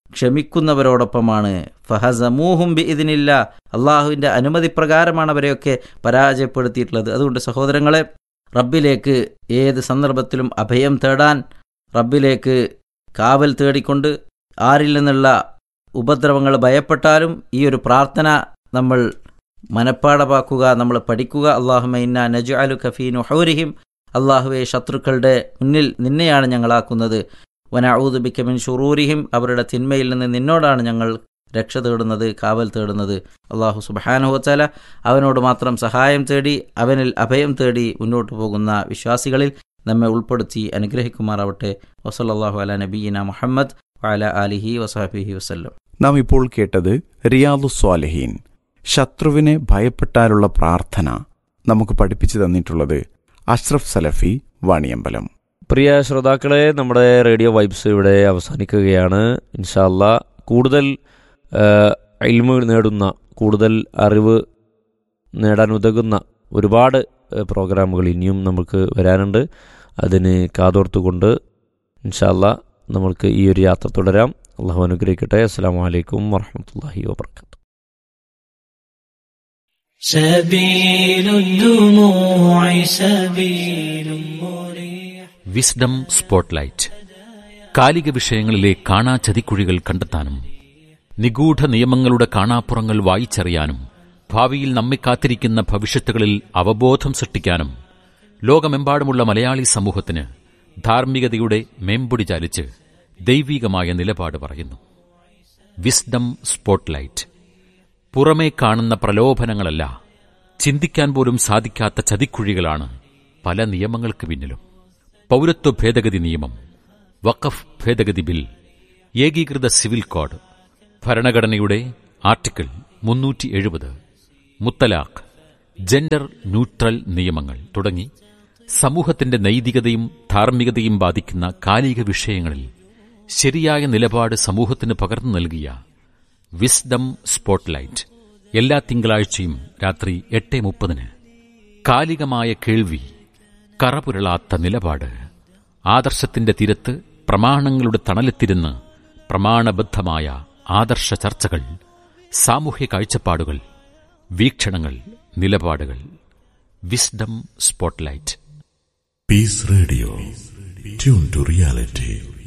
ക്ഷമിക്കുന്നവരോടൊപ്പമാണ്. ഫഹസമൂഹും ബിഇദ്നില്ലാ, അള്ളാഹുവിൻ്റെ അനുമതി പ്രകാരമാണ് അവരെയൊക്കെ പരാജയപ്പെടുത്തിയിട്ടുള്ളത്. അതുകൊണ്ട് സഹോദരങ്ങളെ, റബ്ബിലേക്ക് ഏത് സന്ദർഭത്തിലും അഭയം തേടാൻ, റബ്ബിലേക്ക് കാവൽ തേടിക്കൊണ്ട് ആരിൽ നിന്നുള്ള ഉപദ്രവങ്ങൾ ഭയപ്പെട്ടാലും ഈ ഒരു പ്രാർത്ഥന നമ്മൾ മനഃപ്പാടമാക്കുക, നമ്മൾ പഠിക്കുക. അല്ലാഹുമ്മ ഇന്നാ നജ്അലുക ഫീ നുഹൂരിഹിം, അള്ളാഹുവെ ശത്രുക്കളുടെ മുന്നിൽ നിന്നെയാണ് ഞങ്ങളാക്കുന്നത്. വനഊദു ബിക മിൻ ശുറൂരിഹിം, അവരുടെ തിന്മയിൽ നിന്ന് നിന്നോടാണ് ഞങ്ങൾ രക്ഷ തേടുന്നത്, കാവൽ തേടുന്നത്. അള്ളാഹു സുബ്ഹാനഹു വതആല അവനോട് മാത്രം സഹായം തേടി അവനിൽ അഭയം തേടി മുന്നോട്ട് പോകുന്ന വിശ്വാസികളിൽ നമ്മെ ഉൾപ്പെടുത്തി അനുഗ്രഹിക്കുമാറാവട്ടെ. വസല്ലല്ലാഹു അലാ നബിയിന മുഹമ്മദ് വഅലാ ആലിഹി വസഹബിഹി വസല്ലം. നാം ഇപ്പോൾ കേട്ടത് റിയാദുസ് സ്വാലിഹീൻ, ശത്രുവിനെ ഭയപ്പെട്ടാലുള്ള പ്രാർത്ഥന. നമുക്ക് പഠിപ്പിച്ചു തന്നിട്ടുള്ളത് അഷ്റഫ് സലഫി വാണിയമ്പലം. പ്രിയ ശ്രോതാക്കളെ, നമ്മുടെ റേഡിയോ വൈബ്സ് ഇവിടെ അവസാനിക്കുകയാണ്. ഇൻഷാ അല്ലാ കൂടുതൽ ഇൽമു നേടുന്ന, കൂടുതൽ അറിവ് നേടാൻ ഉതകുന്ന ഒരുപാട് പ്രോഗ്രാമുകൾ ഇനിയും നമുക്ക് വരാനുണ്ട്. അതിന് കാതോർത്തുകൊണ്ട് ഇൻഷാ അല്ലാ നമ്മൾക്ക് ഈ ഒരു യാത്ര തുടരാം. അള്ളാഹു അനുഗ്രഹിക്കട്ടെ. അസ്സലാമു അലൈക്കും വറഹ്മത്തുള്ളാഹി വബറകാതുഹു. വിസ്ഡം സ്പോട്ട്ലൈറ്റ്, കാലിക വിഷയങ്ങളിലെ കാണാചതിക്കുഴികൾ കണ്ടെത്താനും നിഗൂഢ നിയമങ്ങളുടെ കാണാപ്പുറങ്ങൾ വായിച്ചറിയാനും ഭാവിയിൽ നമ്മെ കാത്തിരിക്കുന്ന ഭവിഷ്യത്തുകളിൽ അവബോധം സൃഷ്ടിക്കാനും ലോകമെമ്പാടുമുള്ള മലയാളി സമൂഹത്തിന് ധാർമ്മികതയുടെ മേമ്പൊടി ചാലിച്ച് ദൈവികമായ നിലപാട് പറയുന്നു. Wisdom spotlight. പുറമേ കാണുന്ന പ്രലോഭനങ്ങളല്ല, ചിന്തിക്കാൻ പോലും സാധിക്കാത്ത ചതിക്കുഴികളാണ് പല നിയമങ്ങൾക്ക് പിന്നിലും. പൗരത്വ ഭേദഗതി നിയമം, വഖഫ് ഭേദഗതി ബിൽ, ഏകീകൃത സിവിൽ കോഡ്, ഭരണഘടനയുടെ ആർട്ടിക്കിൾ മുന്നൂറ്റി എഴുപത്, മുത്തലാഖ്, ജെൻഡർ ന്യൂട്രൽ നിയമങ്ങൾ തുടങ്ങി സമൂഹത്തിന്റെ നൈതികതയും ധാർമ്മികതയും ബാധിക്കുന്ന കാലിക വിഷയങ്ങളിൽ ശരിയായ നിലപാട് സമൂഹത്തിന് പകർന്നു നൽകിയ വിസ്ഡം സ്പോട്ട്ലൈറ്റ് എല്ലാ തിങ്കളാഴ്ചയും രാത്രി എട്ട് മുപ്പതിന്. കാലികമായ കേൾവി, കറപുരളാത്ത നിലപാട്, ആദർശത്തിന്റെ തീരത്ത് പ്രമാണങ്ങളുടെ തണലെത്തിരുന്ന് പ്രമാണബദ്ധമായ ആദർശ ചർച്ചകൾ, സാമൂഹ്യ കാഴ്ചപ്പാടുകൾ, വീക്ഷണങ്ങൾ, നിലപാടുകൾ. Wisdom spotlight. Piece radio. Tune to reality.